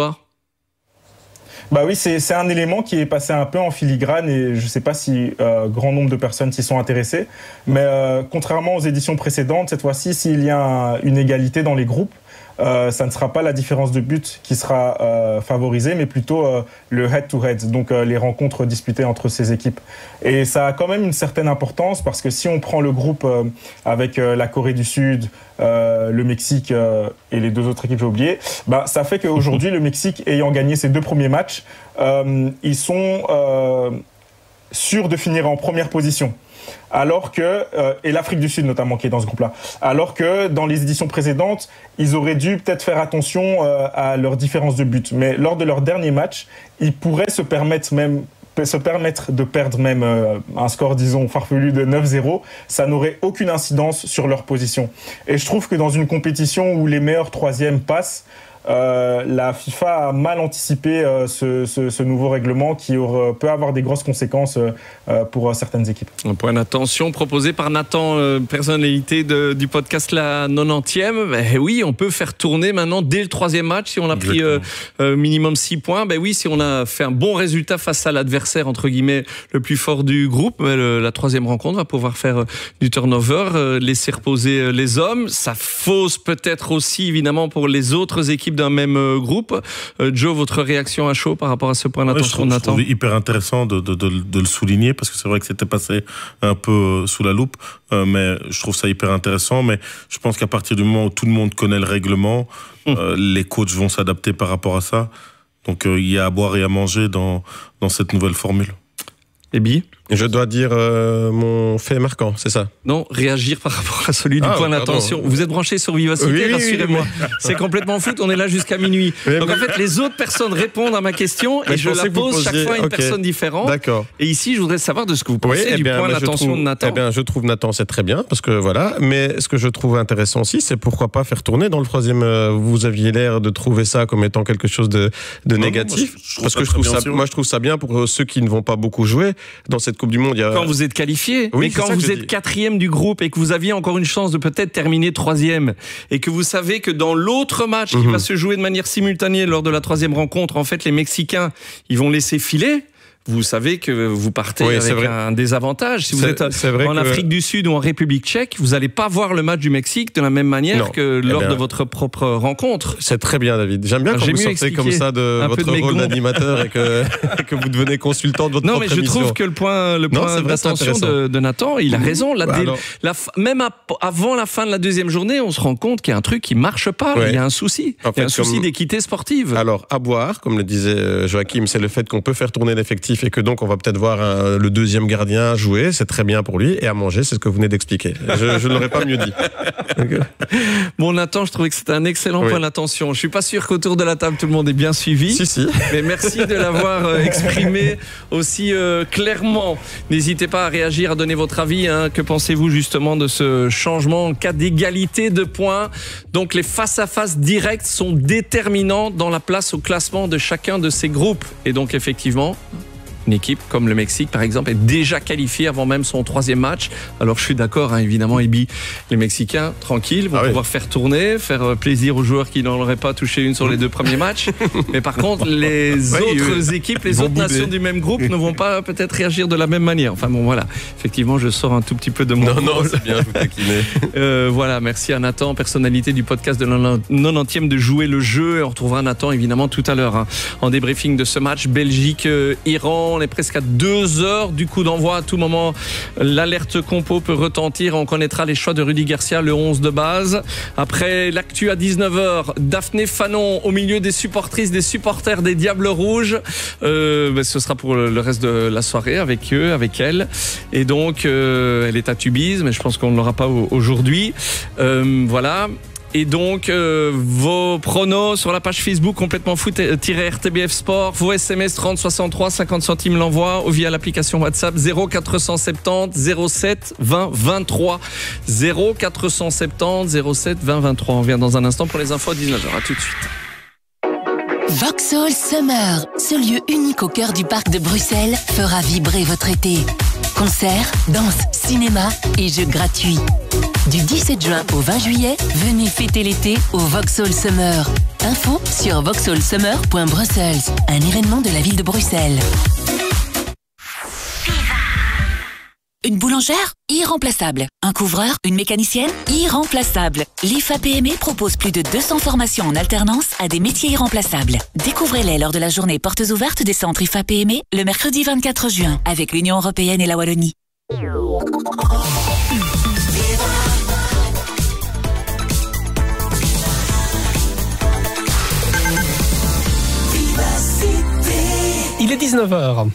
Bah oui, c'est, c'est un élément qui est passé un peu en filigrane et je ne sais pas si euh, grand nombre de personnes s'y sont intéressées. Mais euh, contrairement aux éditions précédentes, cette fois-ci, s'il y a un, une égalité dans les groupes, Euh, ça ne sera pas la différence de but qui sera euh, favorisée, mais plutôt euh, le head-to-head, donc euh, les rencontres disputées entre ces équipes. Et ça a quand même une certaine importance parce que si on prend le groupe euh, avec euh, la Corée du Sud, euh, le Mexique euh, et les deux autres équipes, j'ai oublié, bah, ça fait qu'aujourd'hui, le Mexique ayant gagné ses deux premiers matchs, euh, ils sont euh, sûrs de finir en première position. Alors que, euh, et l'Afrique du Sud notamment qui est dans ce groupe-là, alors que dans les éditions précédentes, ils auraient dû peut-être faire attention euh, à leur différence de but. Mais lors de leur dernier match, ils pourraient se permettre même se permettre de perdre même euh, un score, disons, farfelu de neuf zéro, ça n'aurait aucune incidence sur leur position. Et je trouve que dans une compétition où les meilleurs troisièmes passent, Euh, la FIFA a mal anticipé euh, ce, ce, ce nouveau règlement qui aura, peut avoir des grosses conséquences euh, pour euh, certaines équipes. Un point d'attention proposé par Nathan, euh, personnalité de, du podcast La quatre-vingtième. Ben oui, on peut faire tourner maintenant dès le troisième match si on a pris euh, euh, minimum six points. Ben oui, si on a fait un bon résultat face à l'adversaire, entre guillemets, le plus fort du groupe, ben le, la troisième rencontre va pouvoir faire euh, du turnover, euh, laisser reposer euh, les hommes. Ça fausse peut-être aussi, évidemment, pour les autres équipes d'un même groupe. Euh, Joe, votre réaction à chaud par rapport à ce point d'attention de Nathan ? Je trouve hyper intéressant de, de, de, de le souligner parce que c'est vrai que c'était passé un peu sous la loupe, euh, mais je trouve ça hyper intéressant. Mais je pense qu'à partir du moment où tout le monde connaît le règlement, mmh. euh, les coachs vont s'adapter par rapport à ça. Donc euh, il y a à boire et à manger dans, dans cette nouvelle formule. Ebi ? Je dois dire euh, mon fait marquant, c'est ça ? Non, réagir par rapport à celui du ah, point d'attention. Vous êtes branché sur Vivacité, oui, rassurez-moi. Oui, oui. C'est complètement foot, on est là jusqu'à minuit. Oui, Donc mais... en fait, les autres personnes répondent à ma question et je, je la pose chaque fois à une okay. personne différente. D'accord. Et ici, je voudrais savoir de ce que vous pensez oui, du bien, point d'attention trouve, de Nathan. Eh bien, je trouve Nathan, c'est très bien, parce que voilà. Mais ce que je trouve intéressant aussi, c'est pourquoi pas faire tourner dans le troisième. Euh, vous aviez l'air de trouver ça comme étant quelque chose de, de non, négatif. Non, moi, je, je parce que je trouve ça, moi, je trouve ça bien pour ceux qui ne vont pas beaucoup jouer dans cette Coupe du Monde. Il y a... Quand vous êtes qualifié, oui, mais quand vous êtes dis. quatrième du groupe et que vous aviez encore une chance de peut-être terminer troisième et que vous savez que dans l'autre match qui mm-hmm. va se jouer de manière simultanée lors de la troisième rencontre, en fait, les Mexicains, ils vont laisser filer. vous savez que vous partez oui, avec un désavantage. Si vous c'est, êtes c'est vrai en que... Afrique du Sud ou en République tchèque, vous n'allez pas voir le match du Mexique de la même manière non. que lors eh bien, de votre propre rencontre. C'est très bien, David. J'aime bien ah, quand vous sortez comme ça de votre de rôle d'animateur et que, que vous devenez consultant de votre non, propre émission. Non, mais je trouve que le point, le point non, vrai, d'attention de, de Nathan, il a raison. La, bah, dé, alors... la, même à, avant la fin de la deuxième journée, on se rend compte qu'il y a un truc qui ne marche pas. Ouais. Il y a un souci. En fait, il y a un souci comme... d'équité sportive. Alors, à boire, comme le disait Joachim, c'est le fait qu'on peut faire tourner l'effectif et que donc on va peut-être voir un, le deuxième gardien jouer, c'est très bien pour lui. Et à manger, c'est ce que vous venez d'expliquer. Je, je ne l'aurais pas mieux dit. Okay. Bon, Nathan, je trouvais que c'était un excellent oui. point d'attention. Je suis pas sûr qu'autour de la table tout le monde ait bien suivi. Si, si. Mais merci de l'avoir euh, exprimé aussi euh, clairement. N'hésitez pas à réagir, à donner votre avis. Hein. Que pensez-vous justement de ce changement en cas d'égalité de points? Donc les face-à-face directs sont déterminants dans la place au classement de chacun de ces groupes. Et donc effectivement, une équipe comme le Mexique, par exemple, est déjà qualifiée avant même son troisième match. Alors, je suis d'accord, hein, évidemment, Ebi, les Mexicains, tranquilles, vont ah pouvoir oui. faire tourner, faire plaisir aux joueurs qui n'en auraient pas touché une sur les deux premiers matchs. Mais par contre, les oui, autres oui. équipes, les autres bouder. nations du même groupe ne vont pas peut-être réagir de la même manière. Enfin bon, voilà. Effectivement, je sors un tout petit peu de mon Non, rôle. non, c'est bien, je vous taquinez. euh, voilà, merci à Nathan, personnalité du podcast de la nonantième de Jouer le jeu. Et on retrouvera Nathan, évidemment, tout à l'heure, hein, en débriefing de ce match Belgique-Iran. On est presque à deux heures du coup d'envoi. À tout moment, l'alerte compo peut retentir. On connaîtra les choix de Rudy Garcia, le onze de base. Après l'actu à dix-neuf heures, Daphné Fanon au milieu des supportrices, des supporters des Diables Rouges. Euh, ben, ce sera pour le reste de la soirée avec eux, avec elle. Et donc, euh, elle est à Tubize, mais je pense qu'on ne l'aura pas aujourd'hui. Euh, voilà. Et donc, euh, vos pronos sur la page Facebook complètement foot-R T B F Sport, vos S M S trente soixante-trois, cinquante centimes l'envoi ou via l'application WhatsApp zéro quatre cent soixante-dix zéro sept vingt vingt-trois. zéro quatre cent soixante-dix zéro sept vingt vingt-trois. On revient dans un instant pour les infos à dix-neuf heures. À tout de suite. Vauxhall Summer, ce lieu unique au cœur du parc de Bruxelles, fera vibrer votre été. Concerts, danse, cinéma et jeux gratuits. Du dix-sept juin au vingt juillet, venez fêter l'été au Vauxhall Summer. Info sur vauxhall summer point brussels, un événement de la ville de Bruxelles. Une boulangère? Irremplaçable. Un couvreur? Une mécanicienne? Irremplaçable. L'I F A P M E propose plus de deux cents formations en alternance à des métiers irremplaçables. Découvrez-les lors de la journée portes ouvertes des centres I F A P M E le mercredi vingt-quatre juin avec l'Union européenne et la Wallonie. Il est dix-neuf heures.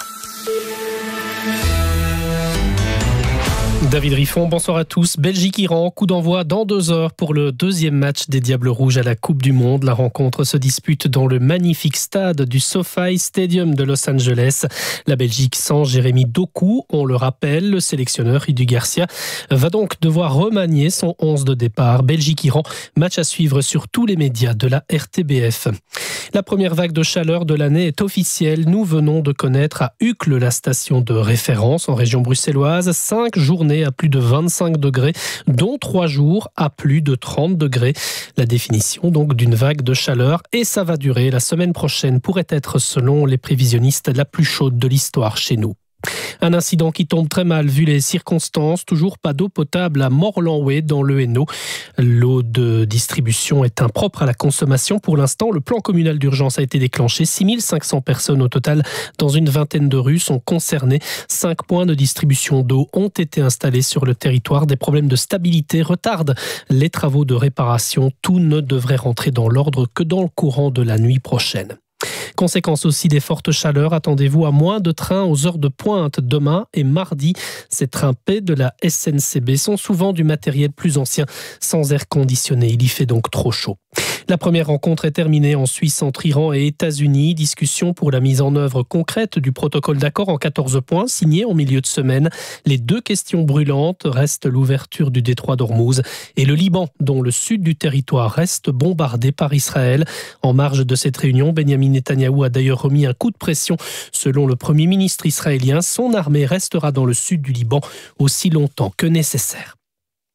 David Riffon, bonsoir à tous. Belgique-Iran, coup d'envoi dans deux heures pour le deuxième match des Diables Rouges à la Coupe du Monde. La rencontre se dispute dans le magnifique stade du SoFi Stadium de Los Angeles. La Belgique sans Jérémy Doku, on le rappelle, le sélectionneur Rudy Garcia va donc devoir remanier son onze de départ. Belgique-Iran, match à suivre sur tous les médias de la R T B F. La première vague de chaleur de l'année est officielle. Nous venons de connaître à Uccle, la station de référence en région bruxelloise, cinq journées à plus de vingt-cinq degrés, dont trois jours à plus de trente degrés. La définition donc d'une vague de chaleur, et ça va durer. La semaine prochaine pourrait être, selon les prévisionnistes, la plus chaude de l'histoire chez nous. Un incident qui tombe très mal vu les circonstances. Toujours pas d'eau potable à Morlanway dans le Hainaut. L'eau de distribution est impropre à la consommation. Pour l'instant, le plan communal d'urgence a été déclenché. six mille cinq cents personnes au total dans une vingtaine de rues sont concernées. Cinq points de distribution d'eau ont été installés sur le territoire. Des problèmes de stabilité retardent les travaux de réparation. Tout ne devrait rentrer dans l'ordre que dans le courant de la nuit prochaine. Conséquence aussi des fortes chaleurs, attendez-vous à moins de trains aux heures de pointe demain et mardi. Ces trains P de la S N C B sont souvent du matériel plus ancien, sans air conditionné. Il y fait donc trop chaud. La première rencontre est terminée en Suisse entre Iran et États-Unis. Discussion pour la mise en œuvre concrète du protocole d'accord en quatorze points, signé en milieu de semaine. Les deux questions brûlantes restent l'ouverture du détroit d'Ormuz et le Liban, dont le sud du territoire reste bombardé par Israël. En marge de cette réunion, Benjamin Netanyahou a d'ailleurs remis un coup de pression. Selon le Premier ministre israélien, son armée restera dans le sud du Liban aussi longtemps que nécessaire.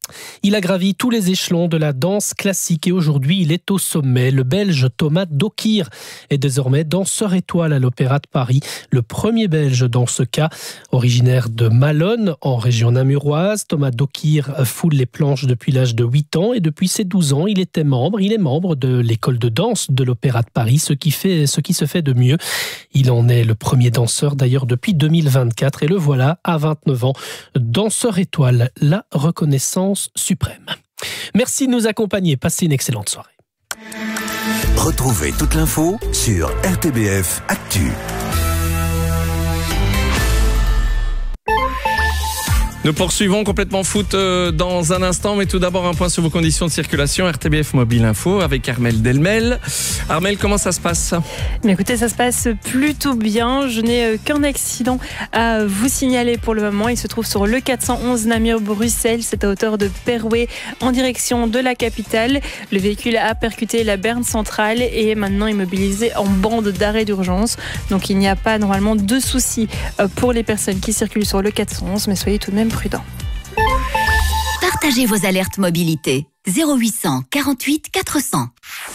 Il a gravi tous les échelons de la danse classique et aujourd'hui il est au sommet. Le Belge Thomas Dokir est désormais danseur étoile à l'Opéra de Paris. Le premier Belge dans ce cas, originaire de Malonne en région namuroise. Thomas Dokir foule les planches depuis l'âge de huit ans et depuis ses douze ans il était membre. Il est membre de l'école de danse de l'Opéra de Paris, ce qui, fait, ce qui se fait de mieux. Il en est le premier danseur d'ailleurs depuis deux mille vingt-quatre et le voilà à vingt-neuf ans. Danseur étoile, la reconnaissance suprême. Merci de nous accompagner. Passez une excellente soirée. Retrouvez toute l'info sur R T B F Actu. Nous poursuivons complètement foot dans un instant, mais tout d'abord un point sur vos conditions de circulation. R T B F Mobile Info avec Armelle Delmel. Armelle, comment ça se passe ? Mais écoutez, ça se passe plutôt bien. Je n'ai qu'un accident à vous signaler pour le moment. Il se trouve sur le quatre cent onze Namur-Bruxelles. C'est à hauteur de Perouet en direction de la capitale. Le véhicule a percuté la berne centrale et est maintenant immobilisé en bande d'arrêt d'urgence. Donc il n'y a pas normalement de soucis pour les personnes qui circulent sur le quatre cent onze, mais soyez tout de même prudent. Partagez vos alertes mobilité. zéro huit cent quarante-huit quatre cents.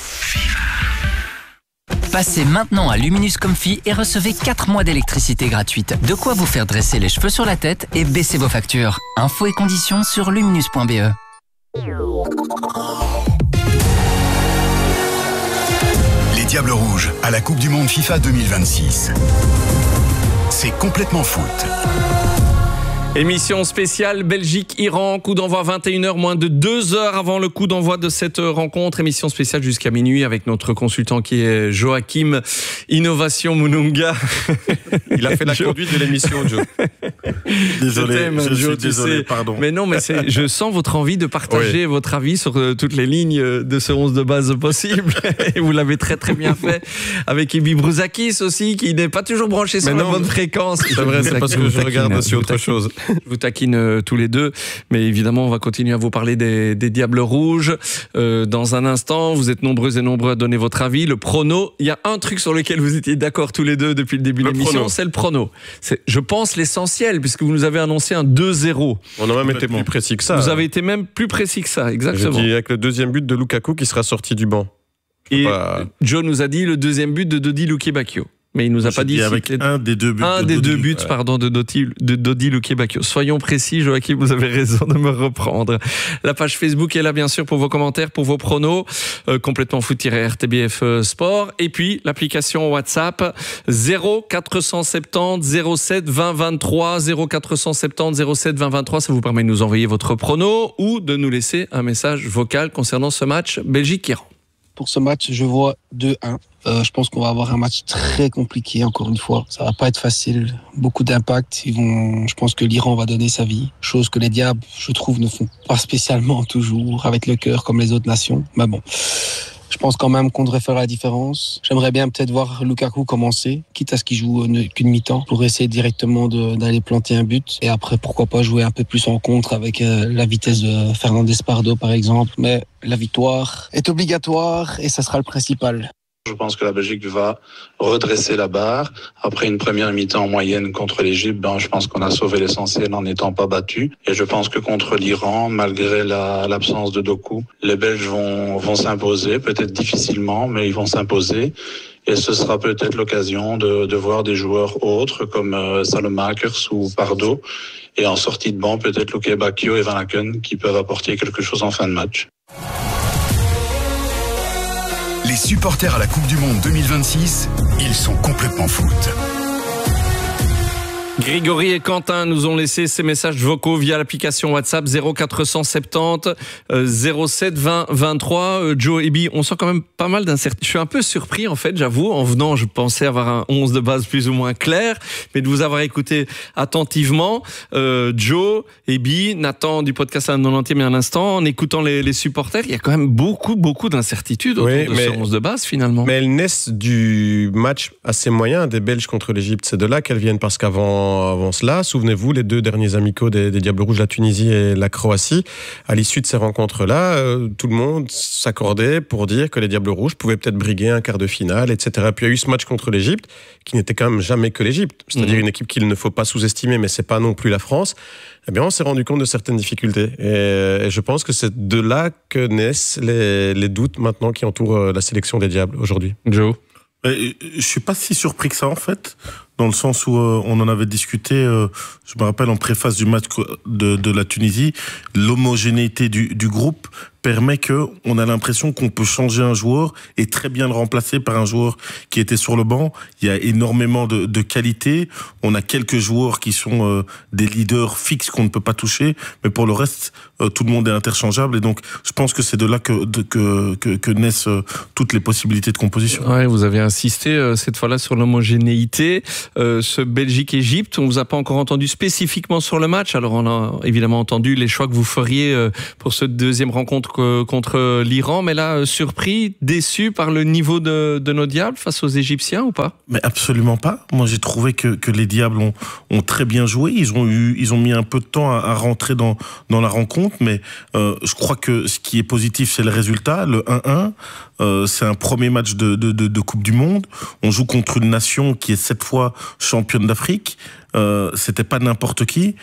Passez maintenant à Luminus Comfy et recevez quatre mois d'électricité gratuite. De quoi vous faire dresser les cheveux sur la tête et baisser vos factures. Infos et conditions sur luminus point b e. Les Diables Rouges à la Coupe du Monde FIFA deux mille vingt-six. C'est complètement foot. Émission spéciale Belgique-Iran, coup d'envoi vingt et une heures, moins de deux heures avant le coup d'envoi de cette rencontre. Émission spéciale jusqu'à minuit avec notre consultant qui est Joachim Innovation Mununga. Il a fait la conduite de l'émission, Joe. Désolé, je, je Joe, suis désolé, sais. pardon. Mais non, mais c'est, je sens votre envie de partager oui. votre avis sur euh, toutes les lignes de ce onze de base possible. Et vous l'avez très très bien fait avec Ibi Brouzakis aussi, qui n'est pas toujours branché sur mais la non, bonne fréquence. C'est vrai, c'est parce que je regarde aussi autre chose. Je vous taquine euh, tous les deux, mais évidemment on va continuer à vous parler des, des Diables Rouges euh, dans un instant. Vous êtes nombreux et nombreux à donner votre avis. Le prono, il y a un truc sur lequel vous étiez d'accord tous les deux depuis le début de l'émission, prono. C'est le prono. C'est, je pense, l'essentiel, puisque vous nous avez annoncé un deux zéro. On a même été plus précis que ça. Vous avez été même plus précis que ça, exactement. J'ai dit avec le deuxième but de Lukaku qui sera sorti du banc. Et pas... Joe nous a dit le deuxième but de Dodi Lukebakio. Mais il nous a J'ai pas dit, dit avec si un des deux buts. Un de des Dodi, deux buts, ouais. pardon, de Dodi, de Dodi Lukebakio. Soyons précis, Joachim, vous avez raison de me reprendre. La page Facebook est là, bien sûr, pour vos commentaires, pour vos pronos. Euh, complètement foot-R T B F Sport. Et puis, l'application WhatsApp, zéro quatre cent soixante-dix zéro sept vingt vingt-trois, zéro quatre cent soixante-dix zéro sept vingt vingt-trois. Ça vous permet de nous envoyer votre prono ou de nous laisser un message vocal concernant ce match Belgique-Iran. Pour ce match, je vois deux un. Euh, je pense qu'on va avoir un match très compliqué, encore une fois. Ça va pas être facile. Beaucoup d'impact. Ils vont, je pense que l'Iran va donner sa vie. Chose que les Diables, je trouve, ne font pas spécialement toujours avec le cœur comme les autres nations. Mais bon. Je pense quand même qu'on devrait faire la différence. J'aimerais bien peut-être voir Lukaku commencer, quitte à ce qu'il joue qu'une mi-temps, pour essayer directement de, d'aller planter un but. Et après, pourquoi pas jouer un peu plus en contre avec euh, la vitesse de Fernandez Pardo, par exemple. Mais la victoire est obligatoire et ça sera le principal. Je pense que la Belgique va redresser la barre. Après une première mi-temps moyenne contre l'Égypte, ben, je pense qu'on a sauvé l'essentiel en n'étant pas battu. Et je pense que contre l'Iran, malgré la, l'absence de Doku, les Belges vont, vont s'imposer, peut-être difficilement, mais ils vont s'imposer. Et ce sera peut-être l'occasion de, de voir des joueurs autres comme euh, Salomakers ou Pardo. Et en sortie de banc, peut-être Lukebakio et Van Aken qui peuvent apporter quelque chose en fin de match. Les supporters à la Coupe du Monde deux mille vingt-six, ils sont complètement foot. Grégory et Quentin nous ont laissé ces messages vocaux via l'application WhatsApp zéro quatre cent soixante-dix zéro sept vingt vingt-trois. Euh, Joe et Bi, on sent quand même pas mal d'incertitudes. Je suis un peu surpris en fait, j'avoue. En venant, je pensais avoir un onze de base plus ou moins clair, mais de vous avoir écouté attentivement. Euh, Joe et Bi, Nathan du podcast à la quatre-vingt-dix un instant, en écoutant les, les supporters, il y a quand même beaucoup, beaucoup d'incertitudes autour oui, de mais, ce onze de base finalement. Mais elles naissent du match assez moyen des Belges contre l'Égypte. C'est de là qu'elles viennent parce qu'avant avant, avant cela. Souvenez-vous, les deux derniers amicaux des, des Diables Rouges, la Tunisie et la Croatie. À l'issue de ces rencontres-là, euh, tout le monde s'accordait pour dire que les Diables Rouges pouvaient peut-être briguer un quart de finale, et cetera. Puis il y a eu ce match contre l'Égypte, qui n'était quand même jamais que l'Égypte. C'est-à-dire mmh. une équipe qu'il ne faut pas sous-estimer, mais c'est pas non plus la France. Eh bien, on s'est rendu compte de certaines difficultés. Et, et je pense que c'est de là que naissent les, les doutes maintenant qui entourent la sélection des Diables aujourd'hui. Joe? Je suis pas si surpris que ça, en fait, dans le sens où euh, on en avait discuté, euh, je me rappelle en préface du match de, de la Tunisie, l'homogénéité du, du groupe permet que on a l'impression qu'on peut changer un joueur et très bien le remplacer par un joueur qui était sur le banc. Il y a énormément de, de qualité. On a quelques joueurs qui sont euh, des leaders fixes qu'on ne peut pas toucher, mais pour le reste, euh, tout le monde est interchangeable. Et donc, je pense que c'est de là que, de, que, que, que naissent euh, toutes les possibilités de composition. Ouais, vous avez insisté euh, cette fois-là sur l'homogénéité. Euh, ce Belgique-Égypte, on vous a pas encore entendu spécifiquement sur le match. Alors, on a évidemment entendu les choix que vous feriez euh, pour cette deuxième rencontre contre l'Iran, mais là, surpris, déçu par le niveau de, de nos Diables face aux Égyptiens ou pas? Mais absolument pas. Moi, j'ai trouvé que, que les Diables ont, ont très bien joué. Ils ont eu, ils ont mis un peu de temps à, à rentrer dans, dans la rencontre, mais euh, je crois que ce qui est positif, c'est le résultat, le un un. Euh, c'est un premier match de, de, de, de Coupe du Monde. On joue contre une nation qui est sept fois championne d'Afrique. Euh, c'était pas n'importe qui.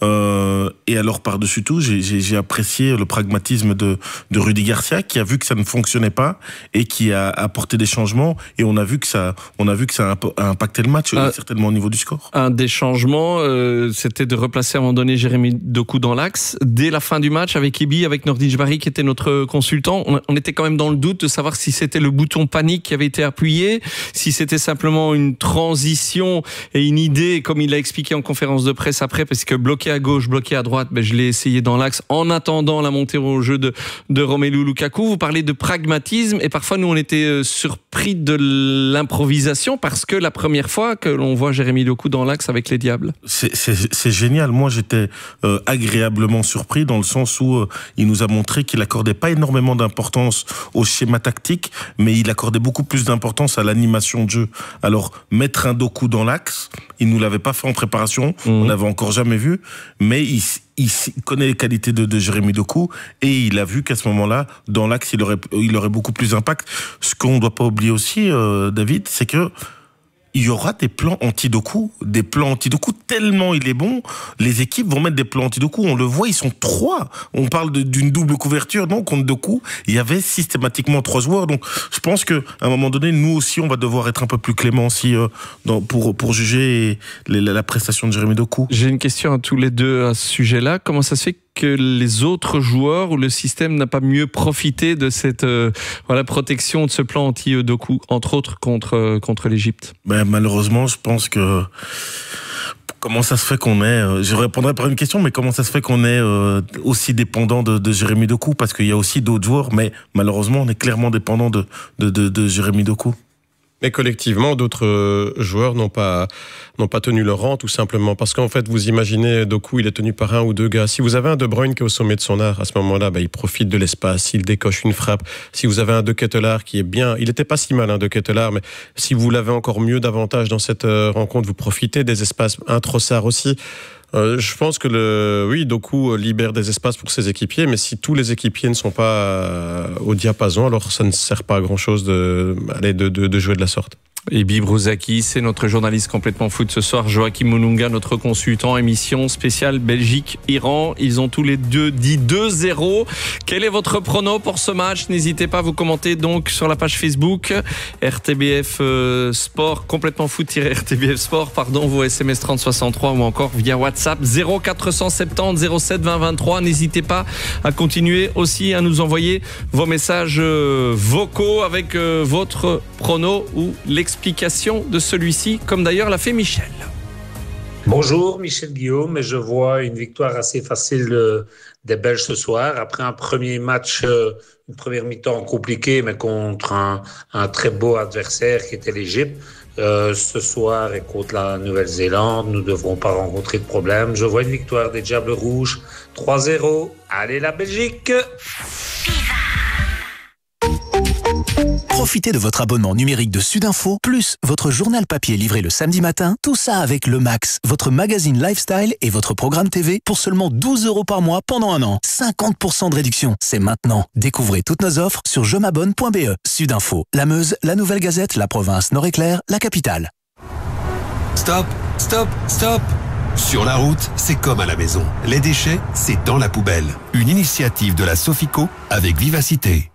Euh, et alors par-dessus tout, j'ai, j'ai, j'ai apprécié le pragmatisme de, de Rudy Garcia, qui a vu que ça ne fonctionnait pas et qui a apporté des changements. Et on a vu que ça, on a vu que ça a impacté le match, un, certainement au niveau du score. Un des changements, euh, c'était de replacer à un moment donné Jérémy Doku dans l'axe dès la fin du match avec Ibi, avec Nordi Jbari qui était notre consultant. On, on était quand même dans le doute de savoir si c'était le bouton panique qui avait été appuyé, si c'était simplement une transition et une idée, comme il l'a expliqué en conférence de presse après, parce que bloqué à gauche, bloqué à droite, ben je l'ai essayé dans l'axe en attendant la montée au jeu de, de Romelu Lukaku. Vous parlez de pragmatisme et parfois nous on était surpris de l'improvisation parce que la première fois que l'on voit Jérémy Doku dans l'axe avec les Diables. C'est, c'est, c'est génial. Moi j'étais euh, agréablement surpris dans le sens où euh, il nous a montré qu'il accordait pas énormément d'importance au schéma tactique, mais il accordait beaucoup plus d'importance à l'animation de jeu. Alors mettre un Doku dans l'axe, il nous l'avait pas fait en préparation, mmh. on n'avait encore jamais vu. Mais il, il connaît les qualités de, de Jérémy Doku et il a vu qu'à ce moment-là, dans l'axe, il aurait, il aurait beaucoup plus d'impact. Ce qu'on ne doit pas oublier aussi, euh, David, c'est que il y aura des plans anti-Doku, des plans anti-Doku tellement il est bon, les équipes vont mettre des plans anti-Doku, on le voit, ils sont trois. On parle de, d'une double couverture, non, contre Doku, il y avait systématiquement trois joueurs, donc je pense qu'à un moment donné, nous aussi, on va devoir être un peu plus clément aussi euh, dans, pour, pour juger les, la, la prestation de Jérémy Doku. J'ai une question à tous les deux à ce sujet-là, comment ça se fait que les autres joueurs ou le système n'a pas mieux profité de cette euh, voilà, protection de ce plan anti-Doku, entre autres contre, euh, contre l'Égypte? Ben, malheureusement, je pense que comment ça se fait qu'on est, euh, je répondrai par une question, mais comment ça se fait qu'on est euh, aussi dépendant de, de Jérémy Doku? Parce qu'il y a aussi d'autres joueurs, mais malheureusement, on est clairement dépendant de, de, de, de Jérémy Doku. Mais collectivement, d'autres joueurs n'ont pas, n'ont pas tenu leur rang, tout simplement. Parce qu'en fait, vous imaginez, Doku, il est tenu par un ou deux gars. Si vous avez un De Bruyne qui est au sommet de son art, à ce moment-là, bah, il profite de l'espace, il décoche une frappe. Si vous avez un De Ketelaere qui est bien, il n'était pas si mal, un De Ketelaere, mais si vous l'avez encore mieux davantage dans cette euh, rencontre, vous profitez des espaces. Un Trossard aussi. Euh, je pense que le, oui, Doku libère des espaces pour ses équipiers, mais si tous les équipiers ne sont pas euh, au diapason, alors ça ne sert pas à grand chose de, allez, de, de, de jouer de la sorte. Et Bibi Brouzaki, c'est notre journaliste complètement foot ce soir. Joachim Moununga, notre consultant, émission spéciale Belgique-Iran. Ils ont tous les deux dit deux zéro. Quel est votre prono pour ce match? N'hésitez pas à vous commenter donc sur la page Facebook R T B F euh, Sport, complètement foot-R T B F Sport, pardon, vos S M S trente soixante-trois ou encore via WhatsApp zéro quatre cent soixante-dix zéro sept vingt vingt-trois. N'hésitez pas à continuer aussi à nous envoyer vos messages euh, vocaux avec euh, votre prono ou l'explication explication de celui-ci, comme d'ailleurs l'a fait Michel. Bonjour, Michel Guillaume, et je vois une victoire assez facile des Belges ce soir. Après un premier match, une première mi-temps compliquée, mais contre un, un très beau adversaire qui était l'Égypte. Euh, ce soir et contre la Nouvelle-Zélande, nous ne devrons pas rencontrer de problème. Je vois une victoire des Diables Rouges, trois zéro. Allez la Belgique! Viva! Profitez de votre abonnement numérique de Sudinfo, plus votre journal papier livré le samedi matin, tout ça avec le Max, votre magazine lifestyle et votre programme T V pour seulement douze euros par mois pendant un an. cinquante pour cent de réduction, c'est maintenant. Découvrez toutes nos offres sur je m'abonne point b e. Sudinfo, la Meuse, la Nouvelle Gazette, la Province, Nord-Éclair, la Capitale. Stop, stop, stop! Sur la route, c'est comme à la maison. Les déchets, c'est dans la poubelle. Une initiative de la Sofico avec Vivacité.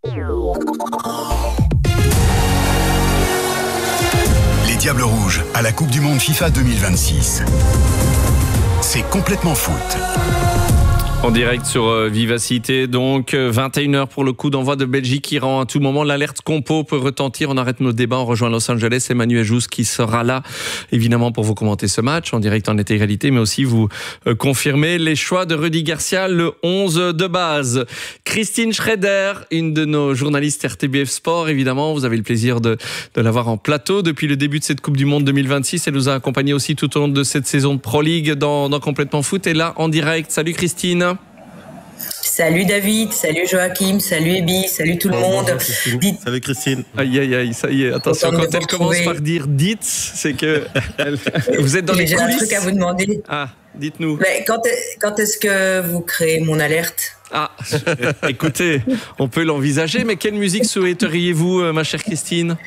Les Diables Rouges à la Coupe du Monde FIFA deux mille vingt-six. C'est complètement foot. En direct sur euh, Vivacité, donc euh, vingt et une heures pour le coup d'envoi de Belgique-Iran. À tout moment, l'alerte compo peut retentir. On arrête nos débats, on rejoint Los Angeles. Emmanuel Jousse qui sera là, évidemment, pour vous commenter ce match en direct en intégralité, mais aussi vous euh, confirmer les choix de Rudy Garcia, le onze de base. Christine Schrader, une de nos journalistes R T B F Sport, évidemment. Vous avez le plaisir de, de l'avoir en plateau depuis le début de cette Coupe du Monde deux mille vingt-six. Elle nous a accompagnés aussi tout au long de cette saison de Pro League dans, dans Complètement Foot. Et là, en direct. Salut Christine. Salut David, salut Joachim, salut Ebi, salut tout le Bonjour, monde. Christine. Dites... Salut Christine. Aïe aïe aïe, ça y est, attention, quand elle commence par dire dites, c'est que elle... vous êtes dans les J'ai coulisses. un truc à vous demander. Ah, dites-nous. Mais quand, quand est-ce que vous créez mon alerte? Ah, écoutez, on peut l'envisager, mais quelle musique souhaiteriez-vous, ma chère Christine?